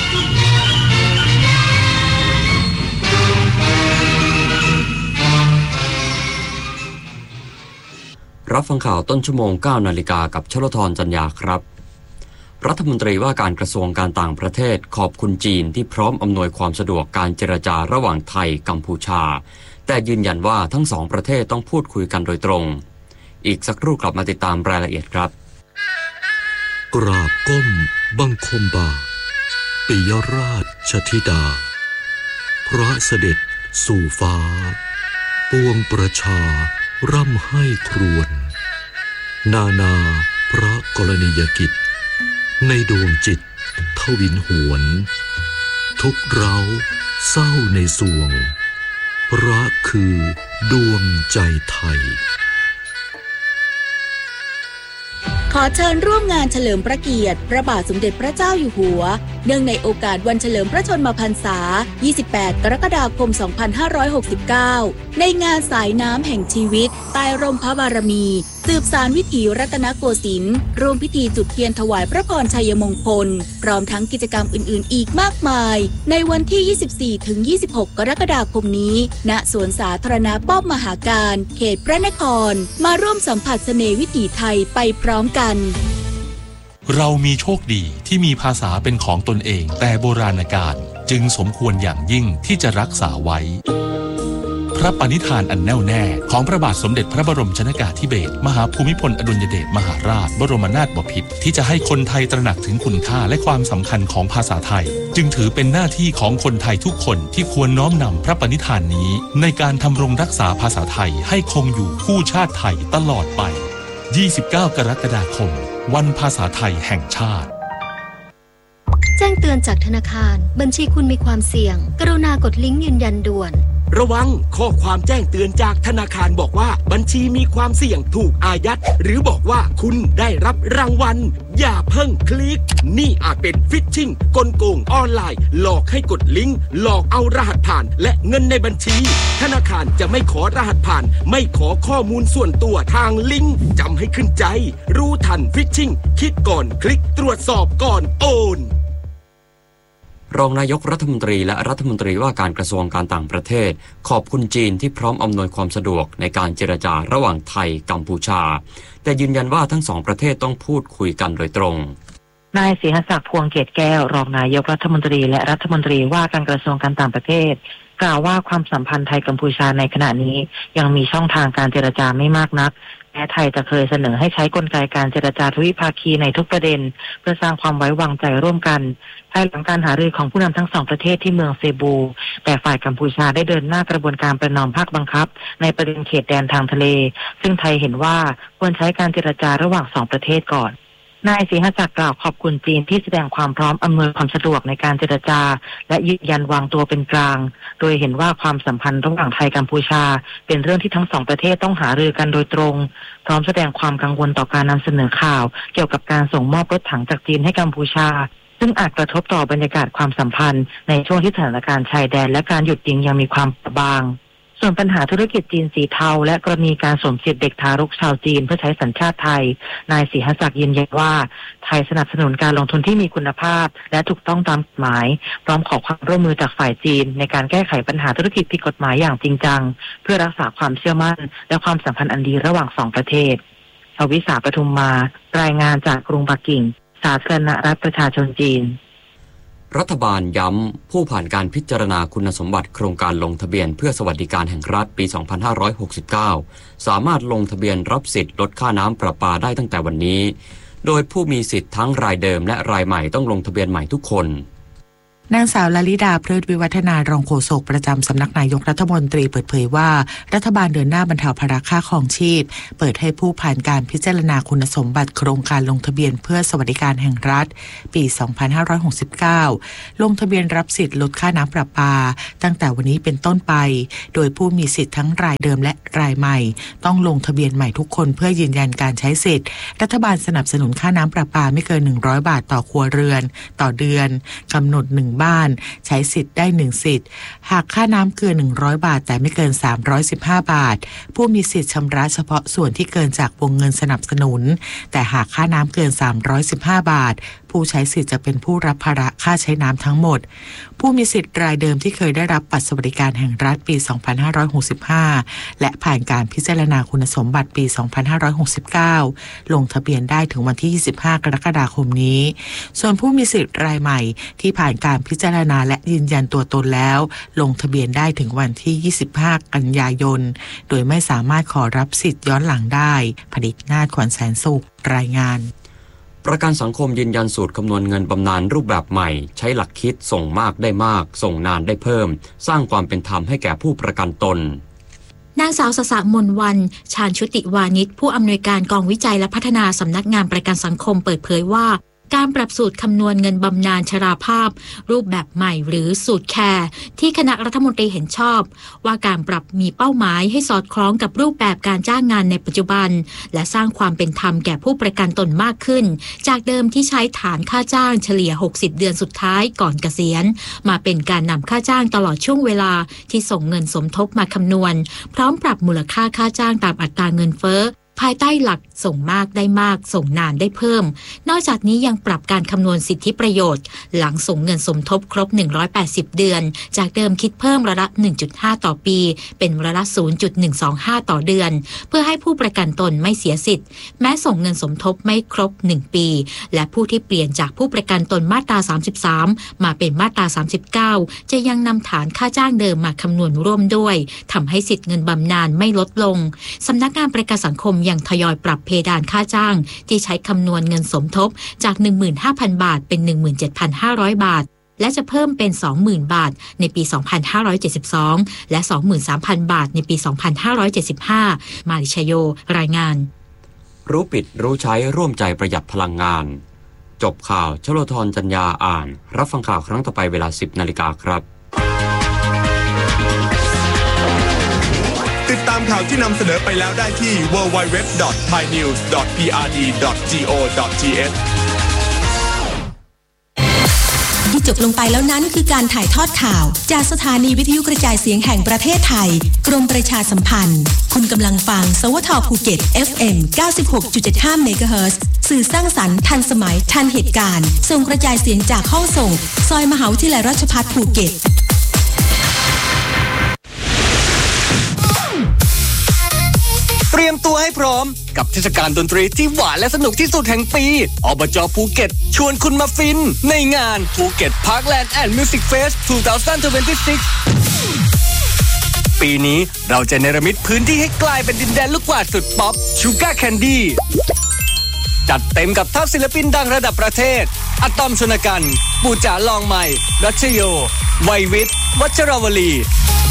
รับฟังข่าวต้นชั่วโมง เก้า นาฬิกากับชลธรจัญญาครับรัฐมนตรีว่าการกระทรวงการต่างประเทศขอบคุณจีนที่พร้อมอำนวยความสะดวกการเจรจาระหว่างไทยกัมพูชาแต่ยืนยันว่าทั้งสองประเทศต้องพูดคุยกันโดยตรงอีกสักครู่กลับมาติดตามรายละเอียดครับกราบก้มบังคมบาทปิยราชธิดาพระเสด็จสู่ฟ้าปวงประชาร่ำให้ครวญนานาพระกรณียกิจในดวงจิตทวินหวนทุกเร้าเศร้าในสวงพระคือดวงใจไทยขอเชิญร่วมงานเฉลิมพระเกียรติพระบาทสมเด็จพระเจ้าอยู่หัวเนื่องในโอกาสวันเฉลิมพระชนมพรรษา ยี่สิบแปด กรกฎาคม สองพันห้าร้อยหกสิบเก้า ในงานสายน้ำแห่งชีวิตใต้ร่มพระบารมีสืบสานวิถีรัตนโกสินทร์ร่วมพิธีจุดเทียนถวายพระพรชัยมงคลพร้อมทั้งกิจกรรมอื่นๆอีกมากมายในวันที่ ยี่สิบสี่ถึงยี่สิบหก กรกฎาคมนี้ณสวนสาธารณะป้อมมหาการเขตพระนครมาร่วมสัมผัสเสน่ห์วิถีไทยไปพร้อมกันเรามีโชคดีที่มีภาษาเป็นของตนเองแต่โบราณกาลจึงสมควรอย่างยิ่งที่จะรักษาไว้พระปณิธานอันแน่วแน่ของพระบาทสมเด็จพระบรมชนกาธิเบศรมหาภูมิพลอดุลยเดชมหาราชบรมนาถบพิตรที่จะให้คนไทยตระหนักถึงคุณค่าและความสำคัญของภาษาไทยจึงถือเป็นหน้าที่ของคนไทยทุกคนที่ควรน้อมนำพระปณิธานนี้ในการทำรงรักษาภาษาไทยให้คงอยู่คู่ชาติไทยตลอดไปยี่สิบเก้ากรกฎาคมวันภาษาไทยแห่งชาติแจ้งเตือนจากธนาคารบัญชีคุณมีความเสี่ยงกรุณากดลิงก์ยืนยันด่วนระวังข้อความแจ้งเตือนจากธนาคารบอกว่าบัญชีมีความเสี่ยงถูกอายัดหรือบอกว่าคุณได้รับรางวัลอย่าเพิ่งคลิกนี่อาจเป็นฟิชชิงกลโกงออนไลน์หลอกให้กดลิงก์หลอกเอารหัสผ่านและเงินในบัญชีธนาคารจะไม่ขอรหัสผ่านไม่ขอข้อมูลส่วนตัวทางลิงก์จำให้ขึ้นใจรู้ทันฟิชชิงคิดก่อนคลิกตรวจสอบก่อนโอนรองนายกรัฐมนตรีและรัฐมนตรีว่าการกระทรวงการต่างประเทศขอบคุณจีนที่พร้อมอำนวยความสะดวกในการเจรจาระหว่างไทยกัมพูชาแต่ยืนยันว่าทั้งสองประเทศต้องพูดคุยกันโดยตรงนายศรีหศักดิ์พวงเกตแก้วรองนายกรัฐมนตรีและรัฐมนตรีว่าการกระทรวงการต่างประเทศกล่าวว่าความสัมพันธ์ไทยกัมพูชาในขณะนี้ยังมีช่องทางการเจรจาไม่มากนักแม้ไทยจะเคยเสนอให้ใช้กลไกการเจรจาทวิภาคีในทุกประเด็นเพื่อสร้างความไว้วางใจร่วมกันภายหลังการหารือของผู้นำทั้งสองประเทศที่เมืองเซบูแต่ฝ่ายกัมพูชาได้เดินหน้ากระบวนการประนอมภาคบังคับในประเด็นเขตแดนทางทะเลซึ่งไทยเห็นว่าควรใช้การเจรจาระหว่างสองประเทศก่อนนายศรีหศักดิ์กล่าวขอบคุณจีนที่แสดงความพร้อมอำนวยความสะดวกในการเจรจาและยืนยันวางตัวเป็นกลางโดยเห็นว่าความสัมพันธ์ระหว่างไทยกัมพูชาเป็นเรื่องที่ทั้งสองประเทศต้องหารือกันโดยตรงพร้อมแสดงความกังวลต่อการนำเสนอข่าวเกี่ยวกับการส่งมอบรถถังจากจีนให้กัมพูชาซึ่งอาจกระทบต่อบรรยากาศความสัมพันธ์ในช่วงที่สถานการณ์ชายแดนและการหยุดยิงยังมีความเบาบางส่วนปัญหาธุรกิจจีนสีเทาและกรณีการสวมสิทธิเด็กทารกชาวจีนเพื่อใช้สัญชาติไทยนายศรีหศักดิ์ยืนยันว่าไทยสนับสนุนการลงทุนที่มีคุณภาพและถูกต้องตามกฎหมายพร้อมขอความร่วมมือจากฝ่ายจีนในการแก้ไขปัญหาธุรกิจผิดกฎหมายอย่างจริงจังเพื่อรักษาความเชื่อมั่นและความสัมพันธ์อันดีระหว่างสองประเทศอวิสาปทุมมารายงานจากกรุงปักกิ่งสาธารณรัฐประชาชนจีนรัฐบาลย้ำผู้ผ่านการพิจารณาคุณสมบัติโครงการลงทะเบียนเพื่อสวัสดิการแห่งรัฐปี สองพันห้าร้อยหกสิบเก้า สามารถลงทะเบียนรับสิทธิ์ลดค่าน้ำประปาได้ตั้งแต่วันนี้โดยผู้มีสิทธิ์ทั้งรายเดิมและรายใหม่ต้องลงทะเบียนใหม่ทุกคนนางสาวลลิดาเพลิดวิวัฒนารองโฆษกประจำสำนักนายกรัฐมนตรีเปิดเผยว่ารัฐบาลเดินหน้าบรรเทาภาระค่าครองชีพเปิดให้ผู้ผ่านการพิจารณาคุณสมบัติโครงการลงทะเบียนเพื่อสวัสดิการแห่งรัฐปี สองพันห้าร้อยหกสิบเก้า ลงทะเบียนรับสิทธิ์ลดค่าน้ำประปาตั้งแต่วันนี้เป็นต้นไปโดยผู้มีสิทธิ์ทั้งรายเดิมและรายใหม่ต้องลงทะเบียนใหม่ทุกคนเพื่อยืนยันการใช้สิทธิ์รัฐบาลสนับสนุนค่าน้ำประปาไม่เกินหนึ่งร้อยบาทต่อครัวเรือนต่อเดือนกำหนดหนึ่งบ้านใช้สิทธิ์ได้หนึ่งสิทธิ์หากค่าน้ำเกินหนึ่งร้อยบาทแต่ไม่เกินสามร้อยสิบห้าบาทผู้มีสิทธิ์ชำระเฉพาะส่วนที่เกินจากวงเงินสนับสนุนแต่หากค่าน้ำเกินสามร้อยสิบห้าบาทผู้ใช้สิทธิ์จะเป็นผู้รับภาระค่าใช้น้ำทั้งหมดผู้มีสิทธิ์รายเดิมที่เคยได้รับบัตรสวัสดิการแห่งรัฐปี สองพันห้าร้อยหกสิบห้า และผ่านการพิจารณาคุณสมบัติปี สองพันห้าร้อยหกสิบเก้า ลงทะเบียนได้ถึงวันที่ ยี่สิบห้ากรกฎาคมนี้ส่วนผู้มีสิทธิ์รายใหม่ที่ผ่านการพิจารณาและยืนยันตัวตนแล้วลงทะเบียนได้ถึงวันที่ ยี่สิบห้ากันยายนโดยไม่สามารถขอรับสิทธิ์ย้อนหลังได้ผลิตนาถขวัญแสนสุขรายงานประกันสังคมยืนยันสูตรคำนวณเงินบำนาญรูปแบบใหม่ใช้หลักคิดส่งมากได้มากส่งนานได้เพิ่มสร้างความเป็นธรรมให้แก่ผู้ประกันตนนางสาวสสมนวันชาญชุติวานิชผู้อำนวยการกองวิจัยและพัฒนาสำนักงานประกันสังคมเปิดเผยว่าการปรับสูตรคำนวณเงินบำนาญชราภาพรูปแบบใหม่หรือสูตรแคร์ที่คณะรัฐมนตรีเห็นชอบว่าการปรับมีเป้าหมายให้สอดคล้องกับรูปแบบการจ้างงานในปัจจุบันและสร้างความเป็นธรรมแก่ผู้ประกันตนมากขึ้นจากเดิมที่ใช้ฐานค่าจ้างเฉลี่ยหกสิบเดือนสุดท้ายก่อนเกษียณมาเป็นการนำค่าจ้างตลอดช่วงเวลาที่ส่งเงินสมทบมาคำนวณพร้อมปรับมูลค่าค่าจ้างตามอัตราเงินเฟ้อภายใต้หลักส่งมากได้มากส่งนานได้เพิ่มนอกจากนี้ยังปรับการคำนวณสิทธิประโยชน์หลังส่งเงินสมทบครบหนึ่งร้อยแปดสิบเดือนจากเดิมคิดเพิ่มร้อยละ หนึ่งจุดห้า ต่อปีเป็นร้อยละ ศูนย์จุดหนึ่งสองห้า ต่อเดือนเพื่อให้ผู้ประกันตนไม่เสียสิทธิ์แม้ส่งเงินสมทบไม่ครบหนึ่งปีและผู้ที่เปลี่ยนจากผู้ประกันตนมาตราสามสิบสามมาเป็นมาตราสามสิบเก้าจะยังนำฐานค่าจ้างเดิมมาคำนวณร่วมด้วยทำให้สิทธิ์เงินบำนาญไม่ลดลงสำนักงานประกันสังคมยังทยอยปรับเพดานค่าจ้างที่ใช้คำนวณเงินสมทบจาก หนึ่งหมื่นห้าพัน บาทเป็น หนึ่งหมื่นเจ็ดพันห้าร้อย บาทและจะเพิ่มเป็น สองหมื่น บาทในปี สองพันห้าร้อยเจ็ดสิบสอง และ สองหมื่นสามพัน บาทในปี สองพันห้าร้อยเจ็ดสิบห้า มาริชโยรายงานรู้ปิดรู้ใช้ร่วมใจประหยัดพลังงานจบข่าวชโลธรจัญญาอ่านรับฟังข่าวครั้งต่อไปเวลา สิบนาฬิกาครับติดตามข่าวที่นำเสนอไปแล้วได้ที่ ดับเบิลยู ดับเบิลยู ดับเบิลยู ดอท ไทยนิวส์ ดอท พี อาร์ ดี ดอท จี โอ ดอท ที เอชที่จบลงไปแล้วนั้นคือการถ่ายทอดข่าวจากสถานีวิทยุกระจายเสียงแห่งประเทศไทยกรมประชาสัมพันธ์คุณกำลังฟังสวทภูเก็ต เอฟ เอ็ม เก้าสิบหกจุดเจ็ดห้า เมกะเฮิรตซ์สื่อสร้างสรรค์ทันสมัยทันเหตุการณ์ส่งกระจายเสียงจากห้องส่งซอยมหาวิทยาลัยราชภัฏภูเก็ตเตรียมตัวให้พร้อมกับเทศกาลดนตรีที่หวานและสนุกที่สุดแห่งปีอบจ.ภูเก็ตชวนคุณมาฟินในงานภูเก็ตพาร์คแลนด์แอนด์มิวสิกเฟส สองพันยี่สิบหก ปีนี้เราจะเนรมิตพื้นที่ให้กลายเป็นดินแดนลูกกวาดสุดป๊อป Sugar Candy จัดเต็มกับทัพศิลปินดังระดับประเทศอะตอมชนกันปู่จ๋าลองใหม่รัชโย ไวยวิทย์ วัชรวลี